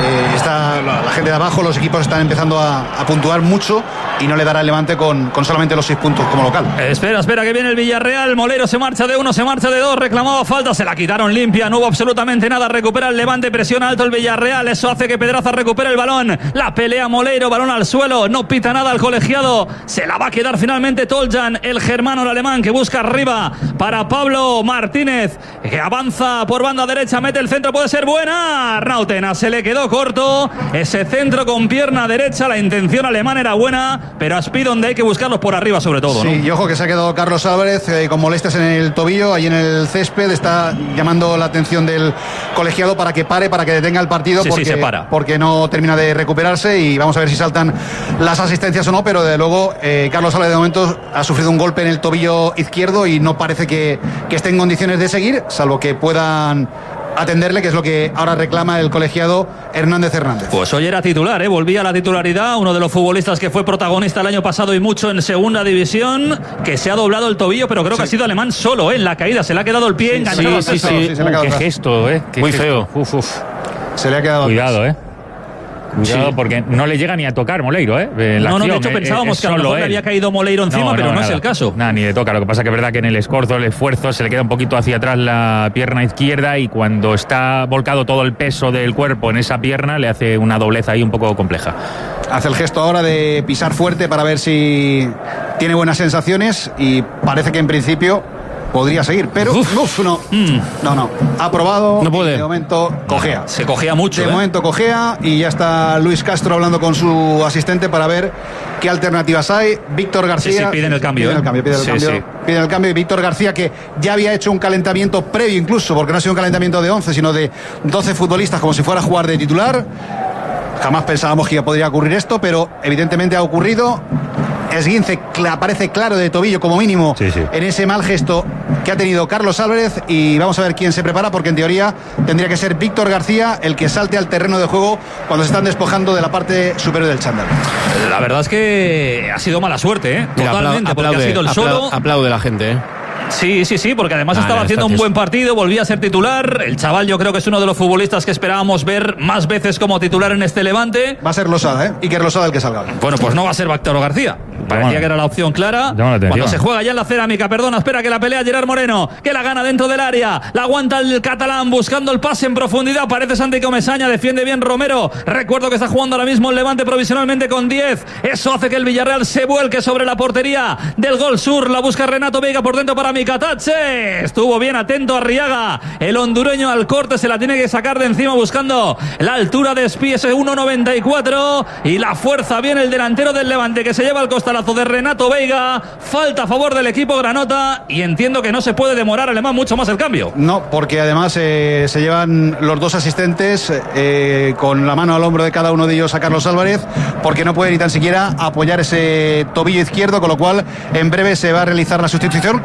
está, la, la gente de abajo, los equipos están empezando a, a puntuar mucho y no le dará el Levante con, con solamente los seis puntos como local. Espera, espera, que viene el Villarreal. Molero se marcha de uno, se marcha de dos, reclamaba falta, se la quitaron limpia, no hubo absolutamente nada, recupera el Levante, presiona alto el Villarreal, eso hace que Pedraza recupere el balón, la pelea Moleiro, balón al suelo, no pita nada al colegiado, se la va a quedar finalmente Toljan, el germano, el alemán, que busca arriba para Pablo Martínez, que avanza por banda derecha, mete el centro, puede ser buena, Arnau Tenas, se le quedó corto, ese centro con pierna derecha, la intención alemana era buena, pero a Aspi donde hay que buscarlos por arriba sobre todo, ¿no? Sí, y ojo que se ha quedado Carlos Álvarez eh, con molestias en el tobillo, ahí en el césped, está llamando la atención del colegiado para que pare, para que detenga el partido, sí, porque, sí, se para. porque no termina de recuperarse y vamos a ver si saltan las asistencias o no, pero de luego eh, Carlos Álvarez de momento ha sufrido un golpe en el tobillo izquierdo y no parece que, que esté en condiciones de seguir, salvo que puedan atenderle, que es lo que ahora reclama el colegiado Hernández Hernández. Pues hoy era titular, ¿eh? Volvía a la titularidad, uno de los futbolistas que fue protagonista el año pasado y mucho en segunda división, que se ha doblado el tobillo, pero creo sí. que ha sido alemán solo, ¿eh? En la caída, se le ha quedado el pie sí, enganchado. Sí, sí, sí, sí. sí se uh, qué atrás. gesto, ¿eh? Qué Muy gesto. feo. Uf, uf. Se le ha quedado Cuidado, atrás. ¿eh? Cuidado, sí. porque no le llega ni a tocar Moleiro, ¿eh? La no, no, de acción, hecho pensábamos es, que a lo mejor le había caído Moleiro encima, no, no, pero no, no es el caso. Nada, ni le toca. Lo que pasa que es verdad que en el escorzo, el esfuerzo, se le queda un poquito hacia atrás la pierna izquierda y cuando está volcado todo el peso del cuerpo en esa pierna, le hace una doblez ahí un poco compleja. Hace el gesto ahora de pisar fuerte para ver si tiene buenas sensaciones y parece que en principio podría seguir, pero uf, uf, no, mm. no, no, ha probado, no puede. De momento cojea. Se cojea mucho. De ¿eh? momento cojea y ya está Luis Castro hablando con su asistente para ver qué alternativas hay. Víctor García. Sí, sí, piden el cambio. Piden el cambio, piden el sí, cambio. Sí. Piden el cambio. Y Víctor García, que ya había hecho un calentamiento previo incluso, porque no ha sido un calentamiento de once, sino de doce futbolistas, como si fuera a jugar de titular. Jamás pensábamos que podría ocurrir esto, pero evidentemente ha ocurrido. Esguince aparece claro de tobillo como mínimo sí, sí. en ese mal gesto que ha tenido Carlos Álvarez y vamos a ver quién se prepara, porque en teoría tendría que ser Víctor García el que salte al terreno de juego cuando se están despojando de la parte superior del chándal. La verdad es que ha sido mala suerte, ¿eh? Mira, totalmente, aplaude, porque ha sido el aplaude, solo. Aplaude la gente, ¿eh? Sí, sí, sí, porque además ah, estaba no, haciendo un es... buen partido, volvía a ser titular. El chaval yo creo que es uno de los futbolistas que esperábamos ver más veces como titular en este Levante. Va a ser Losada, ¿eh? Iker Losada el que salga. Bueno, pues no va a ser Víctor García. Parecía bueno, que era la opción clara. Cuando se juega ya en la cerámica, perdona, espera que la pelea Gerard Moreno, que la gana dentro del área. La aguanta el catalán buscando el pase en profundidad. Parece Santi Comesaña, defiende bien Romero. Recuerdo que está jugando ahora mismo el Levante provisionalmente con diez. Eso hace que el Villarreal se vuelque sobre la portería del Gol Sur. La busca Renato Veiga por dentro para Mikatache. Estuvo bien atento Arriaga, el hondureño al corte, se la tiene que sacar de encima buscando la altura de Espi, ese uno noventa y cuatro, y la fuerza bien el delantero del Levante que se lleva el costalazo de Renato Veiga. Falta a favor del equipo granota y entiendo que no se puede demorar Alemán mucho más el cambio. No, porque además eh, se llevan los dos asistentes eh, con la mano al hombro de cada uno de ellos a Carlos Álvarez, porque no puede ni tan siquiera apoyar ese tobillo izquierdo, con lo cual en breve se va a realizar la sustitución cuando ahora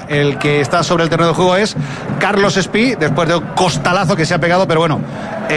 el que está sobre el terreno de juego es Carlos Espí, después de un costalazo que se ha pegado, pero bueno,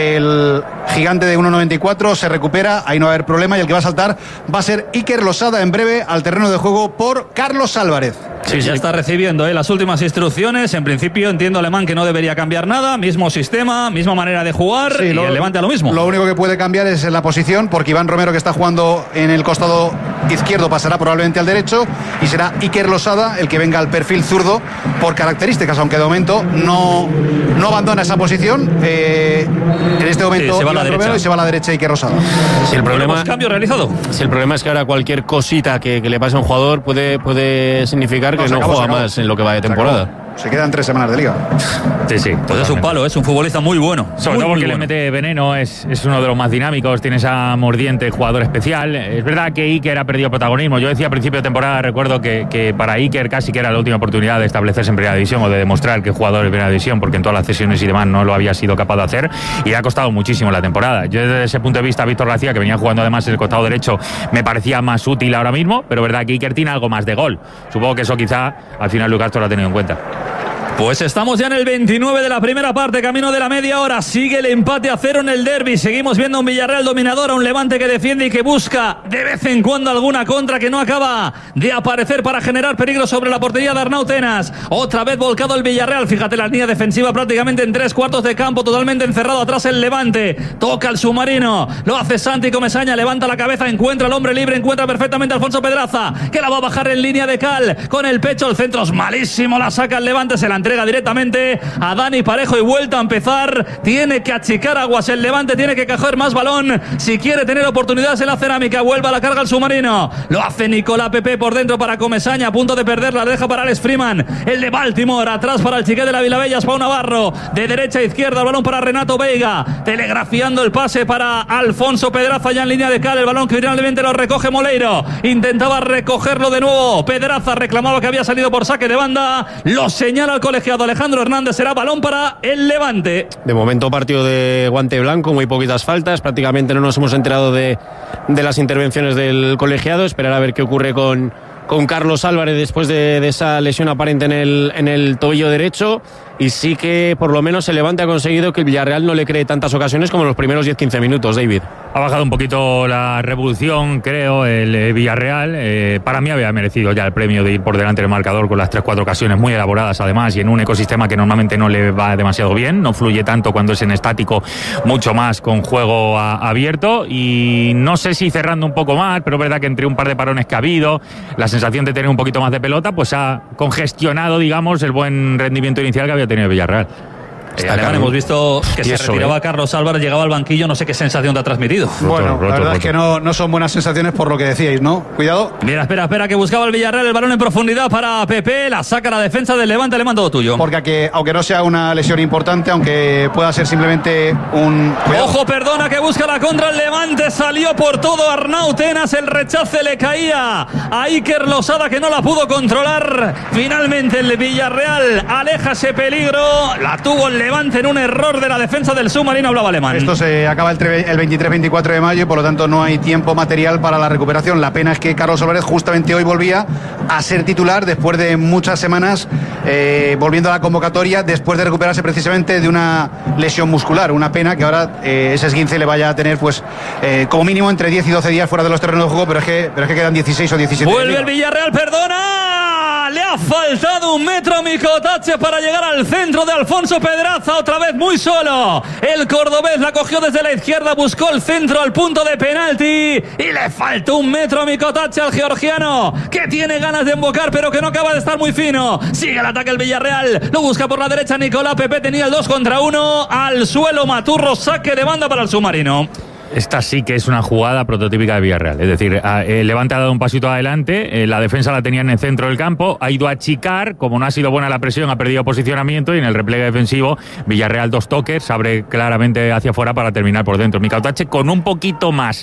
el gigante de uno noventa y cuatro se recupera, ahí no va a haber problema, y el que va a saltar va a ser Iker Losada en breve al terreno de juego por Carlos Álvarez. Sí, ya está recibiendo ¿eh? las últimas instrucciones. En principio entiendo Alemán que no debería cambiar nada. Mismo sistema, misma manera de jugar, sí, y lo, el Levante a lo mismo. Lo único que puede cambiar es en la posición, porque Iván Romero, que está jugando en el costado izquierdo, pasará probablemente al derecho, y será Iker Losada el que venga al perfil zurdo por características, aunque de momento no, no abandona esa posición. Eh, en este momento sí, Iván Romero, y se va a la derecha Iker Losada. Si el problema, bueno, cambio realizado. Si el problema es que ahora cualquier cosita que, que le pase a un jugador puede, puede significar que no, no acabó, juega más en lo que va de temporada. Se quedan tres semanas de liga. Sí, sí. Pues es un palo, es un futbolista muy bueno. Sobre muy, todo porque muy le bueno. mete veneno, es, es uno de los más dinámicos, tiene esa mordiente, jugador especial. Es verdad que Iker ha perdido protagonismo. Yo decía a principio de temporada, recuerdo que, que para Iker casi que era la última oportunidad de establecerse en primera división o de demostrar que es jugador en primera división, porque en todas las sesiones y demás no lo había sido capaz de hacer, y le ha costado muchísimo la temporada. Yo desde ese punto de vista, Víctor García, que venía jugando además en el costado derecho, me parecía más útil ahora mismo, pero verdad que Iker tiene algo más de gol. Supongo que eso quizá al final Lucas lo ha tenido en cuenta. Pues estamos ya en el veintinueve de la primera parte, camino de la media hora. Sigue el empate a cero en el derbi. Seguimos viendo a un Villarreal dominador, a un Levante que defiende y que busca de vez en cuando alguna contra que no acaba de aparecer para generar peligro sobre la portería de Arnau Tenas. Otra vez volcado el Villarreal. Fíjate, la línea defensiva prácticamente en tres cuartos de campo, totalmente encerrado atrás el Levante. Toca el submarino, lo hace Santi Comesaña, levanta la cabeza, encuentra al hombre libre, encuentra perfectamente a Alfonso Pedraza, que la va a bajar en línea de cal con el pecho. El centro es malísimo, la saca el Levante, se la entrega directamente a Dani Parejo y vuelta a empezar. Tiene que achicar aguas el Levante, tiene que coger más balón si quiere tener oportunidades en la cerámica. Vuelve a la carga el submarino, lo hace Nicolás Pepe por dentro para Comesaña, a punto de perderla, la deja para Alex Freeman, el de Baltimore, atrás para el chiquet de la Vilabella, Pau Navarro, de derecha a izquierda, el balón para Renato Veiga, telegrafiando el pase para Alfonso Pedraza ya en línea de cal, el balón que finalmente lo recoge Moleiro, intentaba recogerlo de nuevo Pedraza, reclamaba que había salido por saque de banda, lo señala el colegiado Alejandro Hernández, será balón para el Levante. De momento partido de guante blanco, muy poquitas faltas, prácticamente no nos hemos enterado de, de las intervenciones del colegiado, esperar a ver qué ocurre con, con Carlos Álvarez después de, de esa lesión aparente en el, en el tobillo derecho. Y sí que por lo menos el Levante ha conseguido que el Villarreal no le cree tantas ocasiones como en los primeros diez quince minutos, David. Ha bajado un poquito la revolución, creo, el Villarreal. Eh, para mí había merecido ya el premio de ir por delante del marcador con las tres cuatro ocasiones muy elaboradas además, y en un ecosistema que normalmente no le va demasiado bien, no fluye tanto cuando es en estático, mucho más con juego a, abierto, y no sé si cerrando un poco más, pero es verdad que entre un par de parones que ha habido, la sensación de tener un poquito más de pelota, pues ha congestionado, digamos, el buen rendimiento inicial que había tenido el Villarreal. Eh, Alemán, hemos visto que se eso, retiraba eh. Carlos Álvarez, llegaba al banquillo, no sé qué sensación te ha transmitido. Bueno, roto, la verdad roto. es que no, no son buenas sensaciones por lo que decíais, ¿no? Cuidado. Mira, espera, espera, que buscaba el Villarreal, el balón en profundidad para Pepe, la saca la defensa del Levante, Alemán, todo tuyo. Porque aunque, aunque no sea una lesión importante, aunque pueda ser simplemente un... Cuidado. Ojo, perdona, que busca la contra el Levante, salió por todo Arnau Tenas, el rechace le caía a Iker Losada, que no la pudo controlar. Finalmente el Villarreal aleja ese peligro, la tuvo el Levante en un error de la defensa del submarino, hablaba Alemán. Esto se acaba el, tre- el veintitrés veinticuatro de mayo y por lo tanto no hay tiempo material para la recuperación. La pena es que Carlos Álvarez justamente hoy volvía a ser titular después de muchas semanas eh, volviendo a la convocatoria, después de recuperarse precisamente de una lesión muscular. Una pena que ahora eh, ese esguince le vaya a tener pues eh, como mínimo entre diez y doce días fuera de los terrenos de juego, pero es que, pero es que quedan dieciséis o diecisiete. Vuelve el Villarreal, perdona, le ha faltado un metro a Micotache para llegar al centro de Alfonso Pedraza, otra vez muy solo. El cordobés la cogió desde la izquierda, buscó el centro al punto de penalti y le faltó un metro a Micotache, al georgiano, que tiene ganas de embocar pero que no acaba de estar muy fino. Sigue el ataque el Villarreal, lo busca por la derecha Nicolás Pepe, tenía el dos contra uno, al suelo Maturro, saque de banda para el submarino. Esta sí que es una jugada prototípica de Villarreal. Es decir, el Levante ha dado un pasito adelante, la defensa la tenía en el centro del campo, ha ido a achicar, como no ha sido buena la presión, ha perdido posicionamiento y en el repliegue defensivo, Villarreal dos toques, se abre claramente hacia afuera para terminar por dentro. Micotache con un poquito más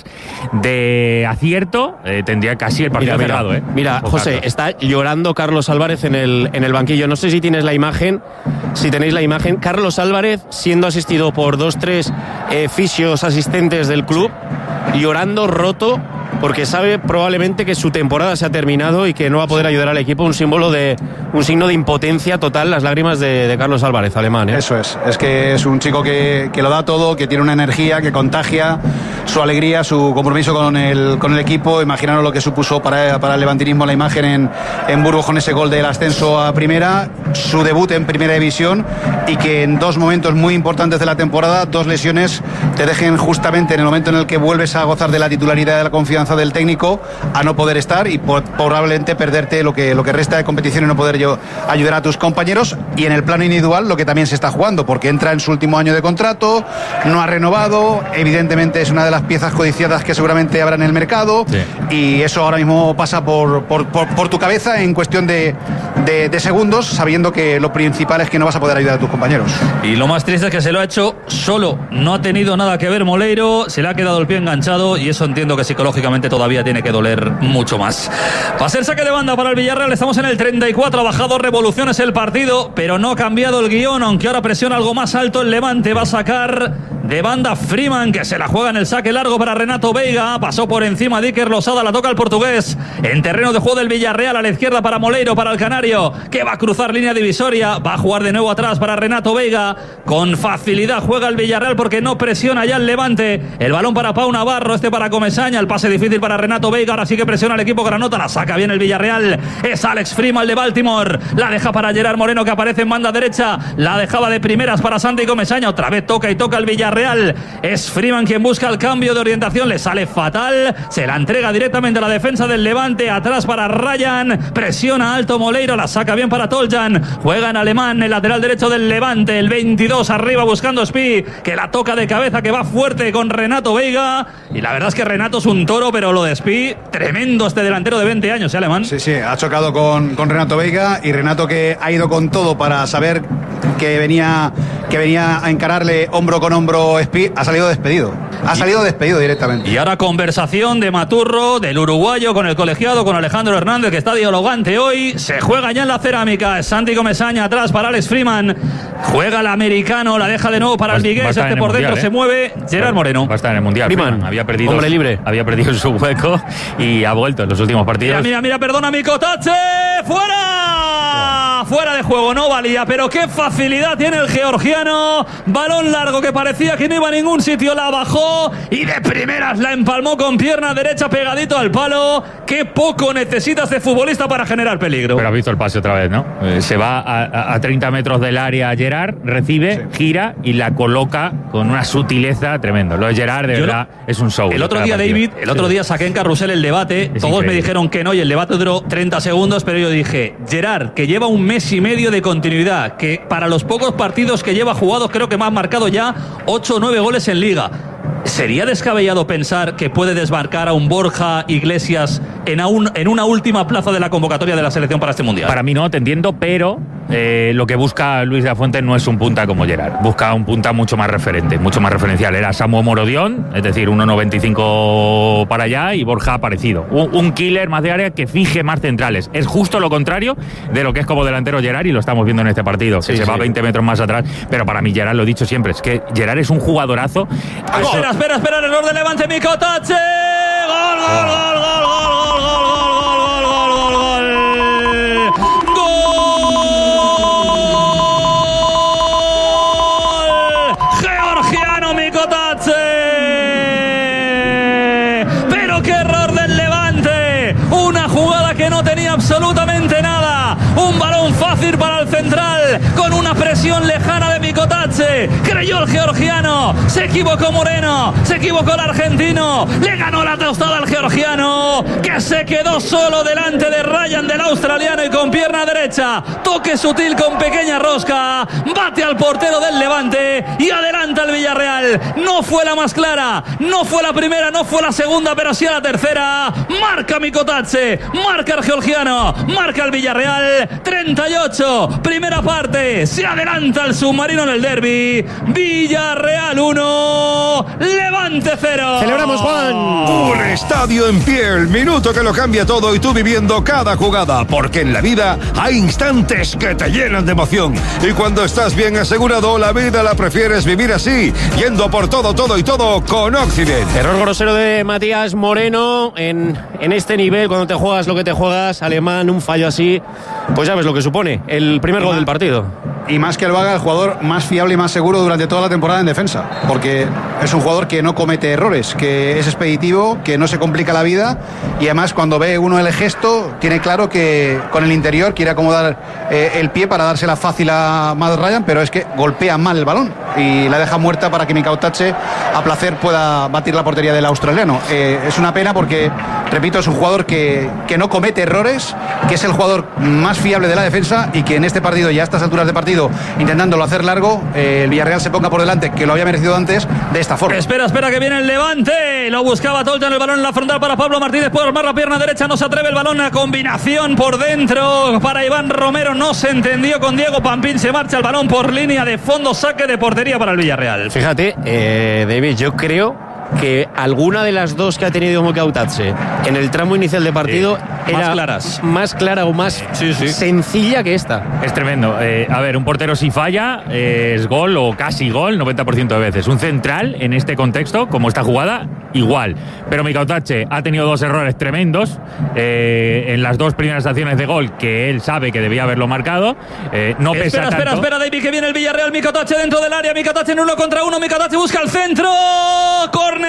de acierto, eh, tendría casi el partido mira, cerrado. Mira, eh. mira José, está llorando Carlos Álvarez en el, en el banquillo. No sé si tienes la imagen, si tenéis la imagen. Carlos Álvarez siendo asistido por dos, tres eh, fisios asistentes del club, llorando, roto, porque sabe probablemente que su temporada se ha terminado y que no va a poder ayudar al equipo. Un símbolo de un signo de impotencia total, las lágrimas de, de Carlos Álvarez, alemán, ¿eh? Eso es, es que es un chico que, que lo da todo, que tiene una energía que contagia su alegría, su compromiso con el, con el equipo. Imaginaros lo que supuso para, para el levantinismo la imagen en, en Burgos con ese gol del ascenso a primera, su debut en primera división, y que en dos momentos muy importantes de la temporada, dos lesiones, te dejen justamente en el momento en el que vuelves a gozar de la titularidad y de la confianza del técnico, a no poder estar y por, probablemente perderte lo que, lo que resta de competición y no poder yo ayudar a tus compañeros. Y en el plano individual lo que también se está jugando, porque entra en su último año de contrato, no ha renovado, evidentemente es una de las piezas codiciadas que seguramente habrá en el mercado, sí. Y eso ahora mismo pasa por, por, por, por tu cabeza en cuestión de, de, de segundos, sabiendo que lo principal es que no vas a poder ayudar a tus compañeros. Y lo más triste es que se lo ha hecho solo, no ha tenido nada que ver Moleiro, se le ha quedado el pie enganchado y eso entiendo que psicológicamente todavía tiene que doler mucho más. Va a ser saque de banda para el Villarreal, estamos en el treinta y cuatro, ha bajado revoluciones el partido, pero no ha cambiado el guión, aunque ahora presiona algo más alto el Levante. Va a sacar de banda Freeman, que se la juega en el saque largo para Renato Veiga, pasó por encima de Iker Losada, la toca el portugués en terreno de juego del Villarreal, a la izquierda para Moleiro, para el canario, que va a cruzar línea divisoria, va a jugar de nuevo atrás para Renato Veiga, con facilidad juega el Villarreal porque no presiona ya el Levante, el balón para Pau Navarro, este para Comesaña, el pase difícil para Renato Veiga, ahora sí que presiona el equipo granota, la saca bien el Villarreal, es Alex Freeman de Baltimore, la deja para Gerard Moreno, que aparece en banda derecha, la dejaba de primeras para Santi Comesaña, otra vez toca y toca el Villarreal, es Freeman quien busca el cambio de orientación, le sale fatal, se la entrega directamente a la defensa del Levante, atrás para Ryan, presiona alto Moleiro, la saca bien para Toljan, juega en alemán, el lateral derecho del Levante, el veintidós arriba buscando Spi, que la toca de cabeza, que va fuerte con Renato Veiga, y la verdad es que Renato es un toro, pero lo de Spi, tremendo este delantero de veinte años, ¿eh, alemán? Sí, sí, ha chocado con, con Renato Veiga, y Renato que ha ido con todo para saber que venía, que venía a encararle hombro con hombro Spi, ha salido despedido, ha salido despedido directamente. Y ahora conversación de Maturro, del uruguayo con el colegiado, con Alejandro Hernández, que está dialogante hoy, se juega ya en la cerámica, Santi Comesaña atrás para Alex Freeman, juega el americano, la deja de nuevo para el Vigués, este por dentro mundial, ¿eh? Se mueve Gerard Moreno. Va a estar en el Mundial. Freeman, Freeman había perdido, hombre libre, había perdido su hueco y ha vuelto en los últimos partidos. Mira, mira, mira, perdona, Mikotache, fuera, oh. fuera de juego, no valía, pero qué facilidad tiene el georgiano, balón largo que parecía que no iba a ningún sitio, la bajó y de primeras la empalmó con pierna derecha pegadito al palo. Qué poco necesita este futbolista para generar peligro. Pero has visto el pase otra vez, ¿no? Eh, se va a, a treinta metros del área Gerard, recibe, sí. gira y la coloca con una sutileza tremenda. Lo de Gerard, de Yo verdad, no, es un show. El otro día, partido. David, el otro sí. día saqué en Carrusel el debate, es todos increíble. Me dijeron que no y el debate duró treinta segundos, pero yo dije, Gerard, que lleva un mes y medio de continuidad, que para los pocos partidos que lleva jugados creo que me ha marcado ya ocho o nueve goles en Liga. ¿Sería descabellado pensar que puede desmarcar a un Borja Iglesias en, un, en una última plaza de la convocatoria de la selección para este Mundial? Para mí no, te entiendo, pero eh, lo que busca Luis de la Fuente no es un punta como Gerard. Busca un punta mucho más referente, mucho más referencial. Era Samu Morodión, es decir, uno noventa y cinco para allá, y Borja parecido. Un, un killer más de área que fije más centrales. Es justo lo contrario de lo que es como delantero Gerard, y lo estamos viendo en este partido, sí, que sí. se va veinte metros más atrás. Pero para mí Gerard, lo he dicho siempre, es que Gerard es un jugadorazo. Espera, espera, espera, error de Levante, Mikotache. Gol, gol, gol, gol, gol, gol, gol, gol, gol, gol, gol. Georgiano, Mikotache. Pero qué error del Levante. Una jugada que no tenía absolutamente nada. Un balón fácil para el central, con una presión lejana de Mikotache. Creyó el georgiano, se equivocó Moreno, se equivocó el argentino, le ganó la tostada al georgiano, que se quedó solo delante de Ryan, del australiano, y con pierna derecha, toque sutil con pequeña rosca, bate al portero del Levante y adelanta el Villarreal. No fue la más clara, no fue la primera, no fue la segunda, pero sí la tercera. Marca Mikotache, marca el georgiano, marca el Villarreal. treinta y ocho, primera parte, se adelanta el submarino en el derbi. Villarreal uno, Levante cero. Celebramos, Juan. Un estadio en pie, el el minuto que lo cambia todo y tú viviendo cada jugada, porque en la vida hay instantes que te llenan de emoción y cuando estás bien asegurado, la vida la prefieres vivir así, yendo por todo, todo y todo con Occident. Error grosero de Matías Moreno en, en este nivel, cuando te juegas lo que te juegas, Alemán, un fallo así, pues ya ves lo que supone el primer gol del partido. Y más que lo haga el jugador más fiable y más seguro durante toda la temporada en defensa, porque es un jugador que no comete errores, que es expeditivo, que no se complica la vida y además cuando ve uno el gesto tiene claro que con el interior quiere acomodar eh, el pie para dársela fácil a Matt Ryan, pero es que golpea mal el balón y la deja muerta para que Mika Otache a placer pueda batir la portería del australiano. Eh, es una pena porque, repito, es un jugador que, que no comete errores, que es el jugador más fiable de la defensa y que en este partido y a estas alturas de partido, intentándolo hacer largo, eh, el Villarreal se ponga por delante, que lo había merecido antes, de esta forma. Espera, espera, que viene el Levante. Lo buscaba Toljan, el balón en la frontal para Pablo Martínez. Puede armar la pierna derecha, no se atreve el balón. A combinación por dentro para Iván Romero. No se entendió con Diego Pampín. Se marcha el balón por línea de fondo. Saque de portería para el Villarreal. Fíjate, eh, David, yo creo que alguna de las dos que ha tenido Mika Otache en el tramo inicial de partido sí, era más claras, más clara o más sí, sí. sencilla que esta. Es tremendo. Eh, a ver, un portero si falla eh, es gol o casi gol noventa por ciento de veces. Un central en este contexto, como esta jugada, igual. Pero Mika Otache ha tenido dos errores tremendos eh, en las dos primeras acciones de gol que él sabe que debía haberlo marcado. Eh, no espera, pesa espera, tanto. espera, David, que viene el Villarreal. Mika Otache dentro del área. Mika Otache en uno contra uno. Mika Otache busca el centro. Corner.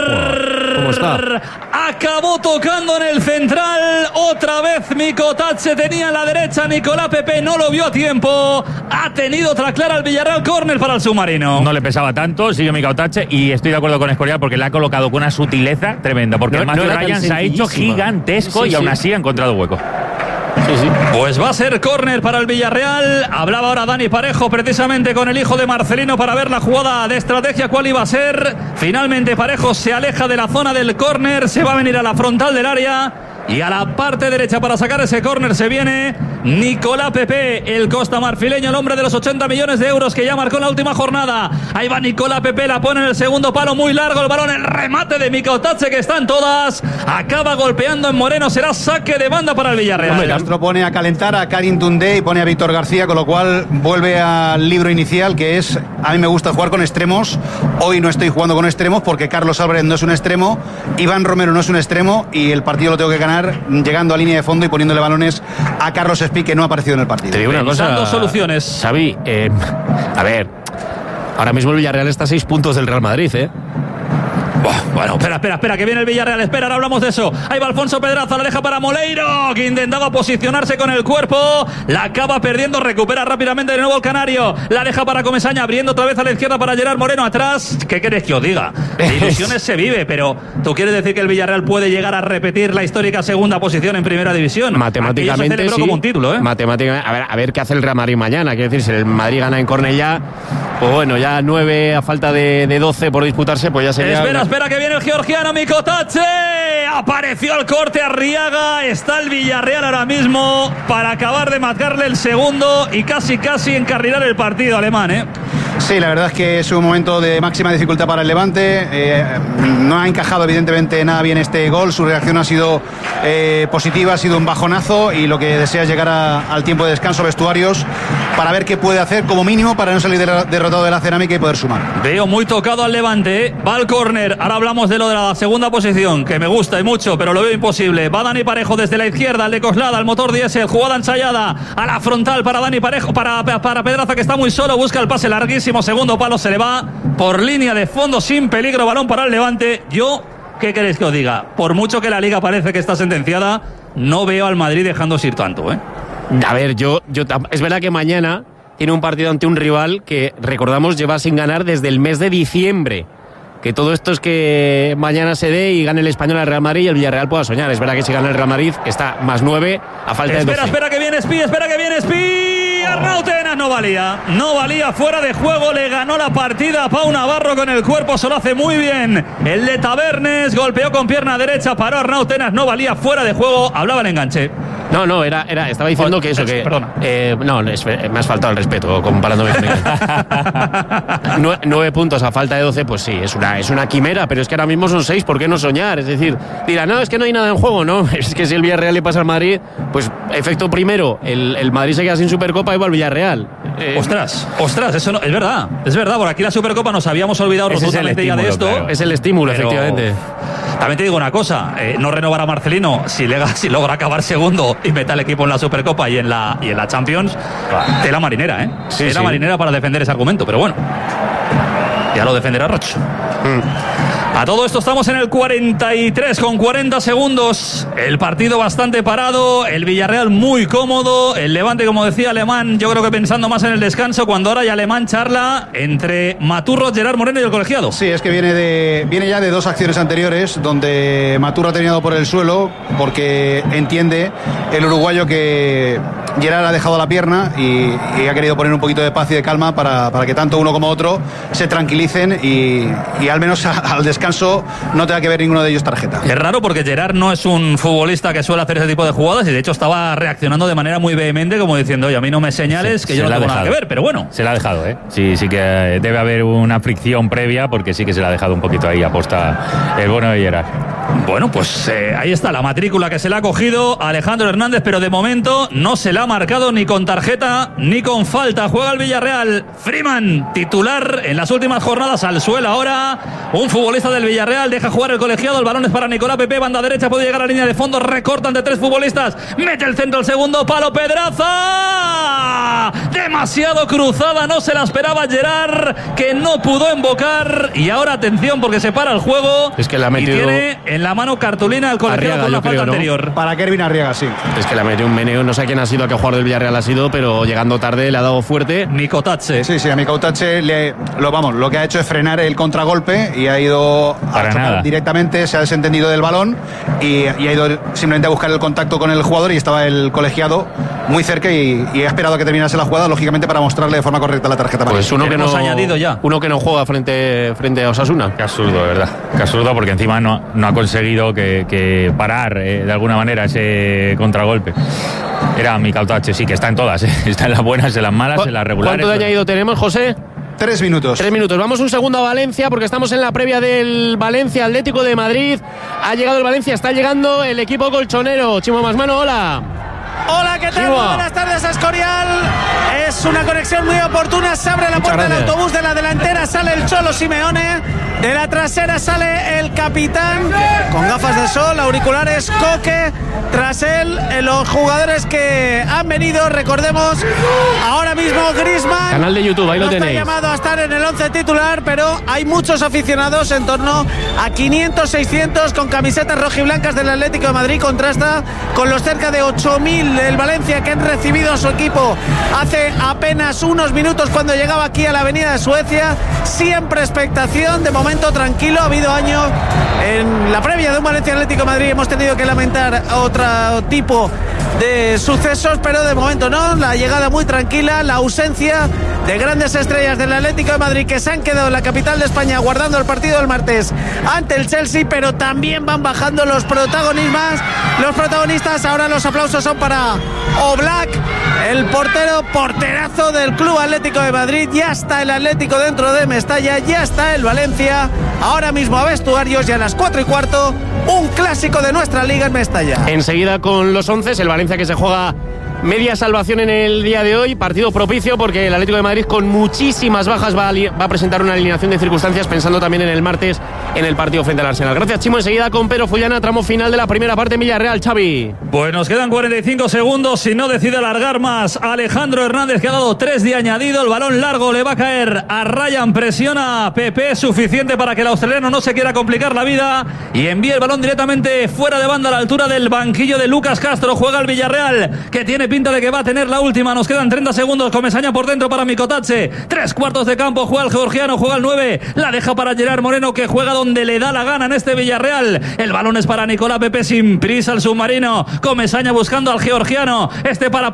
¿Cómo está? Acabó tocando en el central. Otra vez Mika Otache tenía a la derecha. Nicolás Pepe no lo vio a tiempo. Ha tenido otra clara el Villarreal. Córner para el submarino. No le pesaba tanto. Sigue Mika Otache y estoy de acuerdo con Escorial porque le ha colocado con una sutileza tremenda. Porque no, el Matthew no Ryan se ha hecho gigantesco sí, y aún sí. así ha encontrado hueco. Sí, sí. Pues va a ser córner para el Villarreal. Hablaba ahora Dani Parejo precisamente con el hijo de Marcelino para ver la jugada de estrategia cuál iba a ser. Finalmente Parejo se aleja de la zona del córner, se va a venir a la frontal del área y a la parte derecha para sacar ese córner se viene Nicolás Pepe, el costamarfileño, el hombre de los ochenta millones de euros que ya marcó en la última jornada. Ahí va Nicolás Pepe, la pone en el segundo palo, muy largo el balón, el remate de Mika Otache que están todas, acaba golpeando en Moreno, será saque de banda para el Villarreal. Castro pone a calentar a Karim Toundé y pone a Víctor García, con lo cual vuelve al libro inicial, que es, a mí me gusta jugar con extremos. Hoy no estoy jugando con extremos porque Carlos Álvarez no es un extremo, Iván Romero no es un extremo y el partido lo tengo que ganar llegando a línea de fondo y poniéndole balones a Carlos Espí, que no ha aparecido en el partido. Te digo una cosa, dos soluciones. Xavi, eh, a ver, ahora mismo el Villarreal está a seis puntos del Real Madrid, ¿eh? Bueno, espera, espera, espera, que viene el Villarreal, espera, ahora hablamos de eso. Ahí va Alfonso Pedraza, la deja para Moleiro, que intentaba posicionarse con el cuerpo, la acaba perdiendo, recupera rápidamente de nuevo el canario, la deja para Comesaña, abriendo otra vez a la izquierda para Gerard Moreno atrás. ¿Qué querés que os diga? De ilusiones se vive, pero ¿tú quieres decir que el Villarreal puede llegar a repetir la histórica segunda posición en primera división? Matemáticamente sí, como un título, ¿eh? Matemáticamente, a ver, a ver qué hace el Real Madrid mañana. Quiero decir, si el Madrid gana en Cornellá, pues bueno, ya nueve a falta de, de doce por disputarse, pues ya sería... Espera, una... espera, que viene el georgiano Mika Otache. Apareció el corte Arriaga. Está el Villarreal ahora mismo para acabar de marcarle el segundo y casi, casi encarrilar el partido alemán, ¿eh? Sí, la verdad es que es un momento de máxima dificultad para el Levante. Eh, no ha encajado evidentemente nada bien este gol. Su reacción ha sido eh, positiva, ha sido un bajonazo y lo que desea es llegar a, al tiempo de descanso, vestuarios, para ver qué puede hacer como mínimo para no salir de la, derrotado de la cerámica y poder sumar. Veo muy tocado al Levante, ¿eh? Va al córner. Ahora hablamos de lo de la segunda posición, que me gusta y mucho, pero lo veo imposible. Va Dani Parejo desde la izquierda, al de Coslada, al motor diésel, jugada ensayada a la frontal para Dani Parejo, para, para Pedraza, que está muy solo, busca el pase larguísimo. Segundo palo, se le va por línea de fondo sin peligro, balón para el Levante. Yo, ¿qué queréis que os diga? Por mucho que la Liga parece que está sentenciada, no veo al Madrid dejándose ir tanto, ¿eh? A ver, yo, yo es verdad que mañana tiene un partido ante un rival que, recordamos, lleva sin ganar desde el mes de diciembre. Que todo esto es que mañana se dé y gane el Español al Real Madrid y el Villarreal pueda soñar. Es verdad que si gana el Real Madrid está más nueve a falta de doce. Espera, espera que viene Espí, espera que viene Espí. Arnau Tenas no valía, no valía, fuera de juego, le ganó la partida a Pau Navarro con el cuerpo, se lo hace muy bien el de Tabernes, golpeó con pierna derecha, paró Arnau Tenas, no valía, fuera de juego, hablaba el enganche. No, no, era, era, estaba diciendo oh, que eso, que... Perdona. Eh, no, es, me has faltado el respeto comparándome con él. Nue, nueve puntos a falta de doce, pues sí, es una, es una quimera, pero es que ahora mismo son seis, ¿por qué no soñar? Es decir, dirán, no, es que no hay nada en juego, ¿no? Es que si el Villarreal le pasa al Madrid, pues efecto primero, el, el Madrid se queda sin Supercopa y va al Villarreal. Eh, ostras, ostras, eso no, es verdad, es verdad, por aquí la Supercopa nos habíamos olvidado rotundamente ya de esto. Claro. Es el estímulo, pero, efectivamente. También te digo una cosa, eh, no renovar a Marcelino si, lega, si logra acabar segundo y mete al equipo en la Supercopa y en la, y en la Champions, tela marinera, ¿eh? Sí, tela sí. marinera para defender ese argumento, pero bueno, ya lo defenderá Roch. Mm. A todo esto estamos en el cuarenta y tres con cuarenta segundos. El partido bastante parado. El Villarreal muy cómodo. El Levante, como decía Alemán, yo creo que pensando más en el descanso, cuando ahora ya Alemán charla entre Maturro, Gerard Moreno y el colegiado. Sí, es que viene de viene ya de dos acciones anteriores donde Maturro ha terminado por el suelo porque entiende el uruguayo que Gerard ha dejado la pierna y, y ha querido poner un poquito de paz y de calma para, para que tanto uno como otro se tranquilicen y, y al menos a, al descanso no tenga que ver ninguno de ellos tarjeta. Es raro porque Gerard no es un futbolista que suele hacer ese tipo de jugadas y de hecho estaba reaccionando de manera muy vehemente como diciendo, oye, a mí no me señales, sí, que yo no tengo nada que ver, pero bueno. Se la ha dejado, ¿eh? Sí, sí que debe haber una fricción previa porque sí que se la ha dejado un poquito ahí aposta el bueno de Gerard. Bueno, pues eh, ahí está la matrícula que se le ha cogido a Alejandro Hernández, pero de momento no se la ha marcado ni con tarjeta ni con falta. Juega el Villarreal. Freeman, titular en las últimas jornadas, al suelo ahora. Un futbolista del Villarreal deja jugar el colegiado. El balón es para Nicolás Pepe, banda derecha, puede llegar a la línea de fondo. Recortan de tres futbolistas. Mete el centro, el segundo palo. Pedraza. Demasiado cruzada, no se la esperaba Gerard, que no pudo embocar. Y ahora atención porque se para el juego. Es que la ha metido. Y tiene en la mano cartulina al colegiado con la falta creo, ¿no? anterior. Para Kervin Arriaga, sí. Es que le ha metido un meneo, no sé quién ha sido, a qué jugador del Villarreal ha sido, pero llegando tarde le ha dado fuerte. Micotache. Sí, sí, a Micotache le, lo, vamos, lo que ha hecho es frenar el contragolpe y ha ido Para a nada. directamente, se ha desentendido del balón y, y ha ido simplemente a buscar el contacto con el jugador y estaba el colegiado muy cerca y, y ha esperado a que terminase la jugada, lógicamente para mostrarle de forma correcta la tarjeta. Pues uno que, no, añadido ya. uno que no juega frente, frente a Osasuna. Qué absurdo, de verdad. Qué absurdo porque encima no, no ha conseguido que, que parar eh, de alguna manera ese contragolpe. Era Micotache, sí, que está en todas, ¿eh? Está en las buenas, en las malas, en las regulares. ¿Cuánto de añadido tenemos, José? Tres minutos. Tres minutos. Vamos un segundo a Valencia porque estamos en la previa del Valencia Atlético de Madrid. Ha llegado el Valencia, está llegando el equipo colchonero. Chimo Masmano, hola. Hola, ¿qué tal? Muy buenas tardes, Escorial. Es una conexión muy oportuna. Se abre la Muchas puerta gracias. del autobús. De la delantera sale el Cholo Simeone. De la trasera sale el capitán con gafas de sol, auriculares, Coque. Tras él, los jugadores que han venido, recordemos, ahora mismo Griezmann. Canal de YouTube, ahí no lo tenéis. Está llamado a estar en el once titular, pero hay muchos aficionados, en torno a quinientos, seiscientos, con camisetas rojiblancas del Atlético de Madrid. Contrasta con los cerca de ocho mil del Valencia que han recibido a su equipo hace apenas unos minutos cuando llegaba aquí a la avenida de Suecia. Siempre expectación, de momento tranquilo. Ha habido años en la previa de un Valencia Atlético de Madrid, hemos tenido que lamentar otro tipo de sucesos, pero de momento no. La llegada muy tranquila, la ausencia de grandes estrellas del Atlético de Madrid que se han quedado en la capital de España guardando el partido del martes ante el Chelsea, pero también van bajando los protagonistas. Los protagonistas, ahora los aplausos son para Oblak, el portero, porterazo del Club Atlético de Madrid. Ya está el Atlético dentro de Mestalla, ya está el Valencia ahora mismo a vestuarios, y a las cuatro y cuarto un clásico de nuestra liga en Mestalla. Enseguida con los once, el Valencia que se juega media salvación en el día de hoy, partido propicio porque el Atlético de Madrid con muchísimas bajas va a, va a presentar una alineación de circunstancias, pensando también en el martes en el partido frente al Arsenal. Gracias, Chimo. Enseguida con Pedro Fullana, tramo final de la primera parte en Villarreal. Xavi. Pues nos quedan cuarenta y cinco segundos. Si no decide alargar más Alejandro Hernández, que ha dado tres de añadido. El balón largo le va a caer a Ryan, presiona a Pepe, suficiente para que el australiano no se quiera complicar la vida y envíe el balón directamente fuera de banda a la altura del banquillo de Lucas Castro. Juega el Villarreal, que tiene pinta de que va a tener la última. Nos quedan treinta segundos. Comesaña por dentro para Micotache. Tres cuartos de campo. Juega el georgiano, juega el nueve. La deja para Gerard Moreno, que juega donde le da la gana en este Villarreal. El balón es para Nicolás Pepe, sin prisa el submarino. Comesaña buscando al georgiano. Este para Parejo, que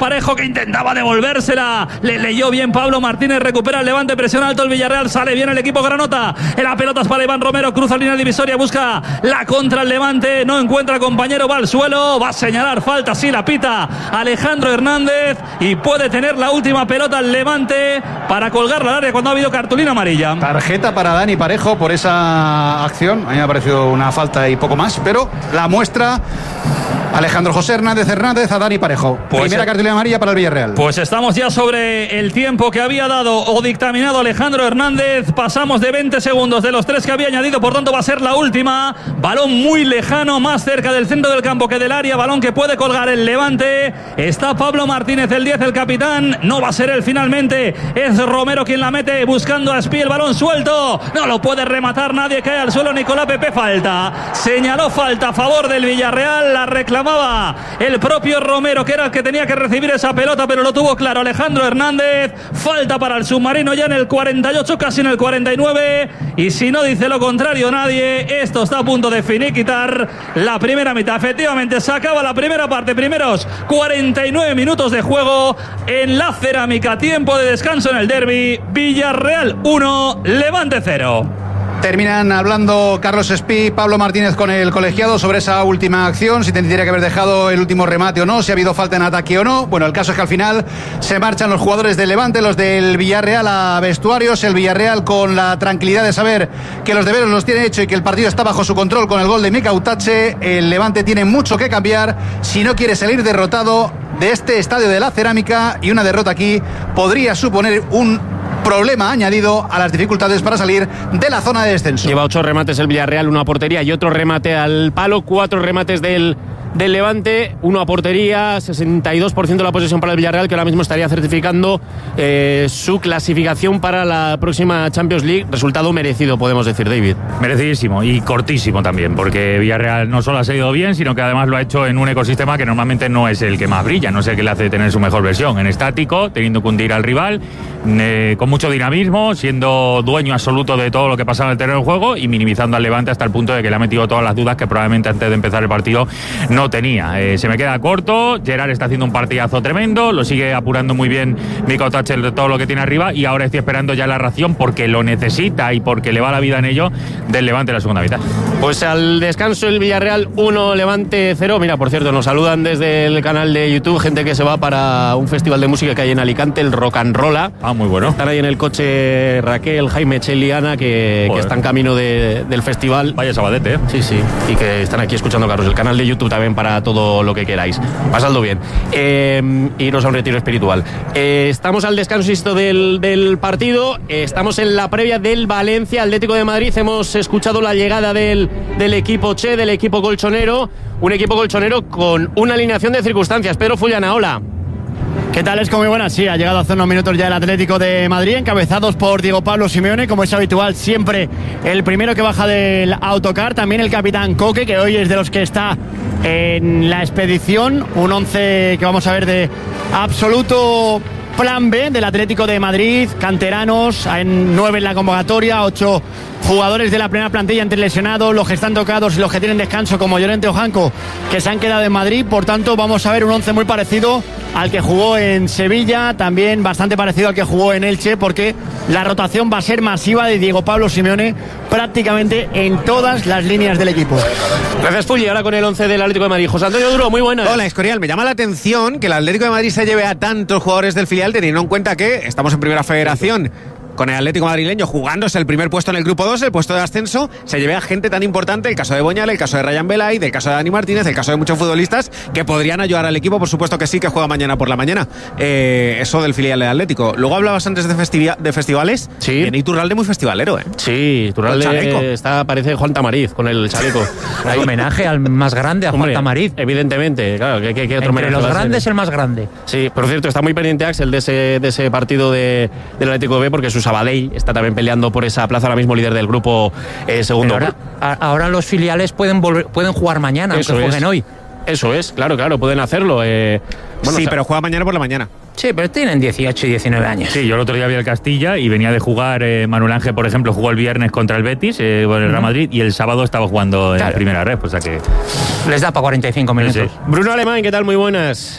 intentaba devolvérsela, le leyó bien Pablo Martínez, recupera el Levante, presión alto el Villarreal, sale bien el equipo granota, en la pelota es para Iván Romero, cruza línea divisoria, busca la contra el Levante, no encuentra compañero, va al suelo, va a señalar falta, sí la pita Alejandro Hernández y puede tener la última pelota el Levante para colgarla al área cuando ha habido cartulina amarilla. Tarjeta para Dani Parejo por esa acción, a mí me ha parecido una falta y poco más, pero la muestra Alejandro José Hernández Hernández a Dani Parejo. Pues primera eh, cartulina amarilla para el Villarreal. Pues estamos ya sobre el tiempo que había dado o dictaminado Alejandro Hernández. Pasamos de veinte segundos de los tres que había añadido, por tanto va a ser la última. Balón muy lejano, más cerca del centro del campo que del área. Balón que puede colgar el Levante. Está Pablo Martínez, el diez, el capitán. No va a ser él finalmente. Es Romero quien la mete buscando a Espí. El balón suelto. No lo puede rematar nadie. Cae al suelo Nicolás Pepe. Falta. Señaló falta a favor del Villarreal. La reclamaba el propio Romero, que era el que tenía que recibir esa pelota, pero lo tuvo claro Alejandro Hernández. Falta para el submarino ya en el cuarenta y ocho, casi en el cuarenta y nueve, y si no dice lo contrario nadie, esto está a punto de finiquitar la primera mitad. Efectivamente se acaba la primera parte, primeros cuarenta y nueve minutos de juego en la Cerámica, tiempo de descanso en el derbi. Villarreal uno, Levante cero. Terminan hablando Carlos Espí, Pablo Martínez con el colegiado sobre esa última acción, si tendría que haber dejado el último remate o no, si ha habido falta en ataque o no. Bueno, el caso es que al final se marchan los jugadores del Levante, los del Villarreal a vestuarios, el Villarreal con la tranquilidad de saber que los deberes los tiene hecho y que el partido está bajo su control con el gol de Mika Utache. El Levante tiene mucho que cambiar si no quiere salir derrotado de este estadio de la Cerámica, y una derrota aquí podría suponer un problema añadido a las dificultades para salir de la zona de descenso. Lleva ocho remates el Villarreal, uno a portería y otro remate al palo, cuatro remates del, del Levante, uno a portería, sesenta y dos por ciento de la posesión para el Villarreal, que ahora mismo estaría certificando eh, su clasificación para la próxima Champions League. Resultado merecido, podemos decir, David. Merecidísimo y cortísimo también, porque Villarreal no solo ha salido bien, sino que además lo ha hecho en un ecosistema que normalmente no es el que más brilla, no es el que le hace tener su mejor versión, en estático, teniendo que hundir al rival, eh, con mucho dinamismo, siendo dueño absoluto de todo lo que pasaba en el terreno de juego y minimizando al Levante hasta el punto de que le ha metido todas las dudas que probablemente antes de empezar el partido no tenía. Eh, se me queda corto, Gerard está haciendo un partidazo tremendo, lo sigue apurando muy bien Mika Utache de todo lo que tiene arriba, y ahora estoy esperando ya la ración porque lo necesita y porque le va la vida en ello del Levante en la segunda mitad. Pues al descanso el Villarreal uno, Levante cero. Mira, por cierto, nos saludan desde el canal de YouTube gente que se va para un festival de música que hay en Alicante, el Rock and Rolla. Ah, muy bueno. Están ahí en el coche Raquel, Jaime, Cheli y Ana, que, que están camino de, del festival. Vaya sabadete, ¿eh? Sí, sí, y que están aquí escuchando, Carlos. El canal de YouTube también para todo lo que queráis. Pasadlo bien. Eh, iros a un retiro espiritual. Eh, estamos al descanso insisto, del, del partido. Eh, estamos en la previa del Valencia Atlético de Madrid. Hemos escuchado la llegada del, del equipo Che, del equipo colchonero. Un equipo colchonero con una alineación de circunstancias. Pedro Fullana, hola. ¿Qué tal? Es como muy buena. Sí, ha llegado hace unos minutos ya el Atlético de Madrid, encabezados por Diego Pablo Simeone, como es habitual, siempre el primero que baja del autocar. También el capitán Coque, que hoy es de los que está en la expedición. Un once que vamos a ver de absoluto plan B del Atlético de Madrid. Canteranos, en nueve en la convocatoria, ocho jugadores de la primera plantilla entre lesionados, los que están tocados y los que tienen descanso, como Llorente o Janco, que se han quedado en Madrid. Por tanto, vamos a ver un once muy parecido al que jugó en Sevilla, también bastante parecido al que jugó en Elche, porque la rotación va a ser masiva de Diego Pablo Simeone prácticamente en todas las líneas del equipo. Gracias, Fulli. Ahora con el once del Atlético de Madrid. José Antonio Duro, muy buenas. Hola, Escorial. Me llama la atención que el Atlético de Madrid se lleve a tantos jugadores del filial, teniendo en cuenta que estamos en Primera Federación con el Atlético madrileño jugándose el primer puesto en el grupo dos, el puesto de ascenso. Se lleve a gente tan importante, el caso de Boñal, el caso de Ryan Belay, el caso de Dani Martínez, el caso de muchos futbolistas que podrían ayudar al equipo. Por supuesto que sí, que juega mañana por la mañana. Eh, eso del filial del Atlético. Luego hablabas antes de, festiva, de festivales. Sí. Y Iturralde muy festivalero, ¿eh? Sí, Iturralde está, parece Juan Tamariz con el chaleco. Hay homenaje al más grande, a Juan Tamariz. Evidentemente, claro. ¿Qué, qué, qué otro Entre los grandes, el más grande. Sí, por cierto, está muy pendiente Axel de ese, de ese partido de, del Atlético B, porque su Sabadell está también peleando por esa plaza, ahora mismo líder del grupo eh, segundo. Ahora, ahora los filiales pueden volver, pueden jugar mañana, Eso aunque jueguen es. hoy. Eso es, claro, claro, pueden hacerlo. Eh, bueno, sí, o sea, pero juega mañana por la mañana. Sí, pero tienen dieciocho y diecinueve años. Sí, yo el otro día vi el Castilla y venía de jugar, eh, Manuel Ángel, por ejemplo, jugó el viernes contra el Betis, eh, con el Real Madrid, y el sábado estaba jugando en claro. primera red, o sea que... Les da para cuarenta y cinco minutos. Sí, sí. Bruno Alemán, ¿qué tal? Muy buenas.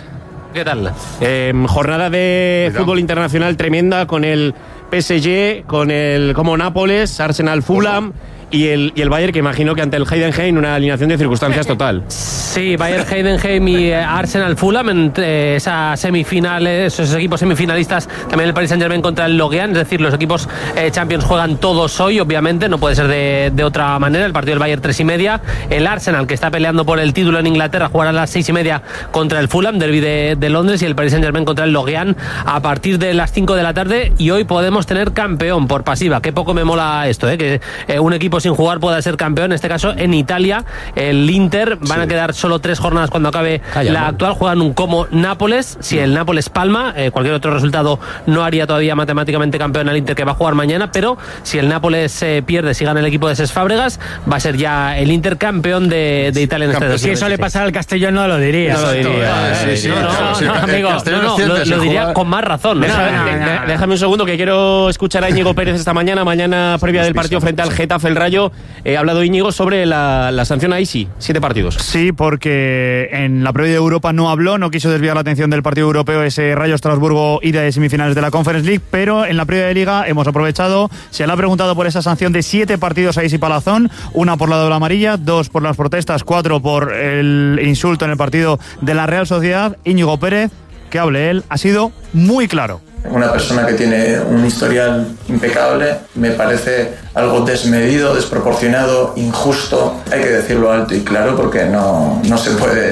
¿Qué tal? Eh, jornada de Cuidado. Fútbol internacional tremenda con el P S G, con el como Nápoles, Arsenal, Fulham y el, y el Bayern, que imagino que ante el Heidenheim una alineación de circunstancias total. Sí, Bayern, Heidenheim y Arsenal, Fulham en eh, esa semifinal, esos equipos semifinalistas, también el Paris Saint-Germain contra el Lorient, es decir, los equipos eh, Champions juegan todos hoy, obviamente, no puede ser de, de otra manera. El partido del Bayern tres y media, el Arsenal, que está peleando por el título en Inglaterra, jugará a las seis y media contra el Fulham, derbi de, de Londres, y el Paris Saint-Germain contra el Lorient a partir de las cinco de la tarde, y hoy podemos tener campeón por pasiva. Qué poco me mola esto, eh, que eh, un equipo sin jugar pueda ser campeón, en este caso en Italia, el Inter, van sí. a quedar solo tres jornadas cuando acabe Calla, la actual, juegan un como Nápoles, si el Nápoles palma, eh, cualquier otro resultado no haría todavía matemáticamente campeón al Inter, que va a jugar mañana, pero si el Nápoles eh, pierde, si gana el equipo de Cesc Fábregas, va a ser ya el Inter campeón de, de Italia en este dos mil veinte. Si eso le pasara al Castellón no lo diría. No lo diría. Sí, sí, no, no, no, no, amigo, no, no, lo, lo diría con más razón. Déjame, no, no, no, no. déjame un segundo, que quiero escuchar a Íñigo Pérez esta mañana, mañana previa del partido frente al Getafe, el Rayo. Eh, ha hablado Íñigo sobre la, la sanción a Isi, siete partidos. Sí, porque en la previa de Europa no habló, no quiso desviar la atención del partido europeo, ese Rayo Estrasburgo, ida de semifinales de la Conference League, pero en la previa de Liga hemos aprovechado, se le ha preguntado por esa sanción de siete partidos a Isi Palazón, una por la doble amarilla, dos por las protestas, cuatro por el insulto en el partido de la Real Sociedad. Íñigo Pérez, que hable él, ha sido muy claro. Una persona que tiene un historial impecable, me parece algo desmedido, desproporcionado, injusto. Hay que decirlo alto y claro, porque no, no se puede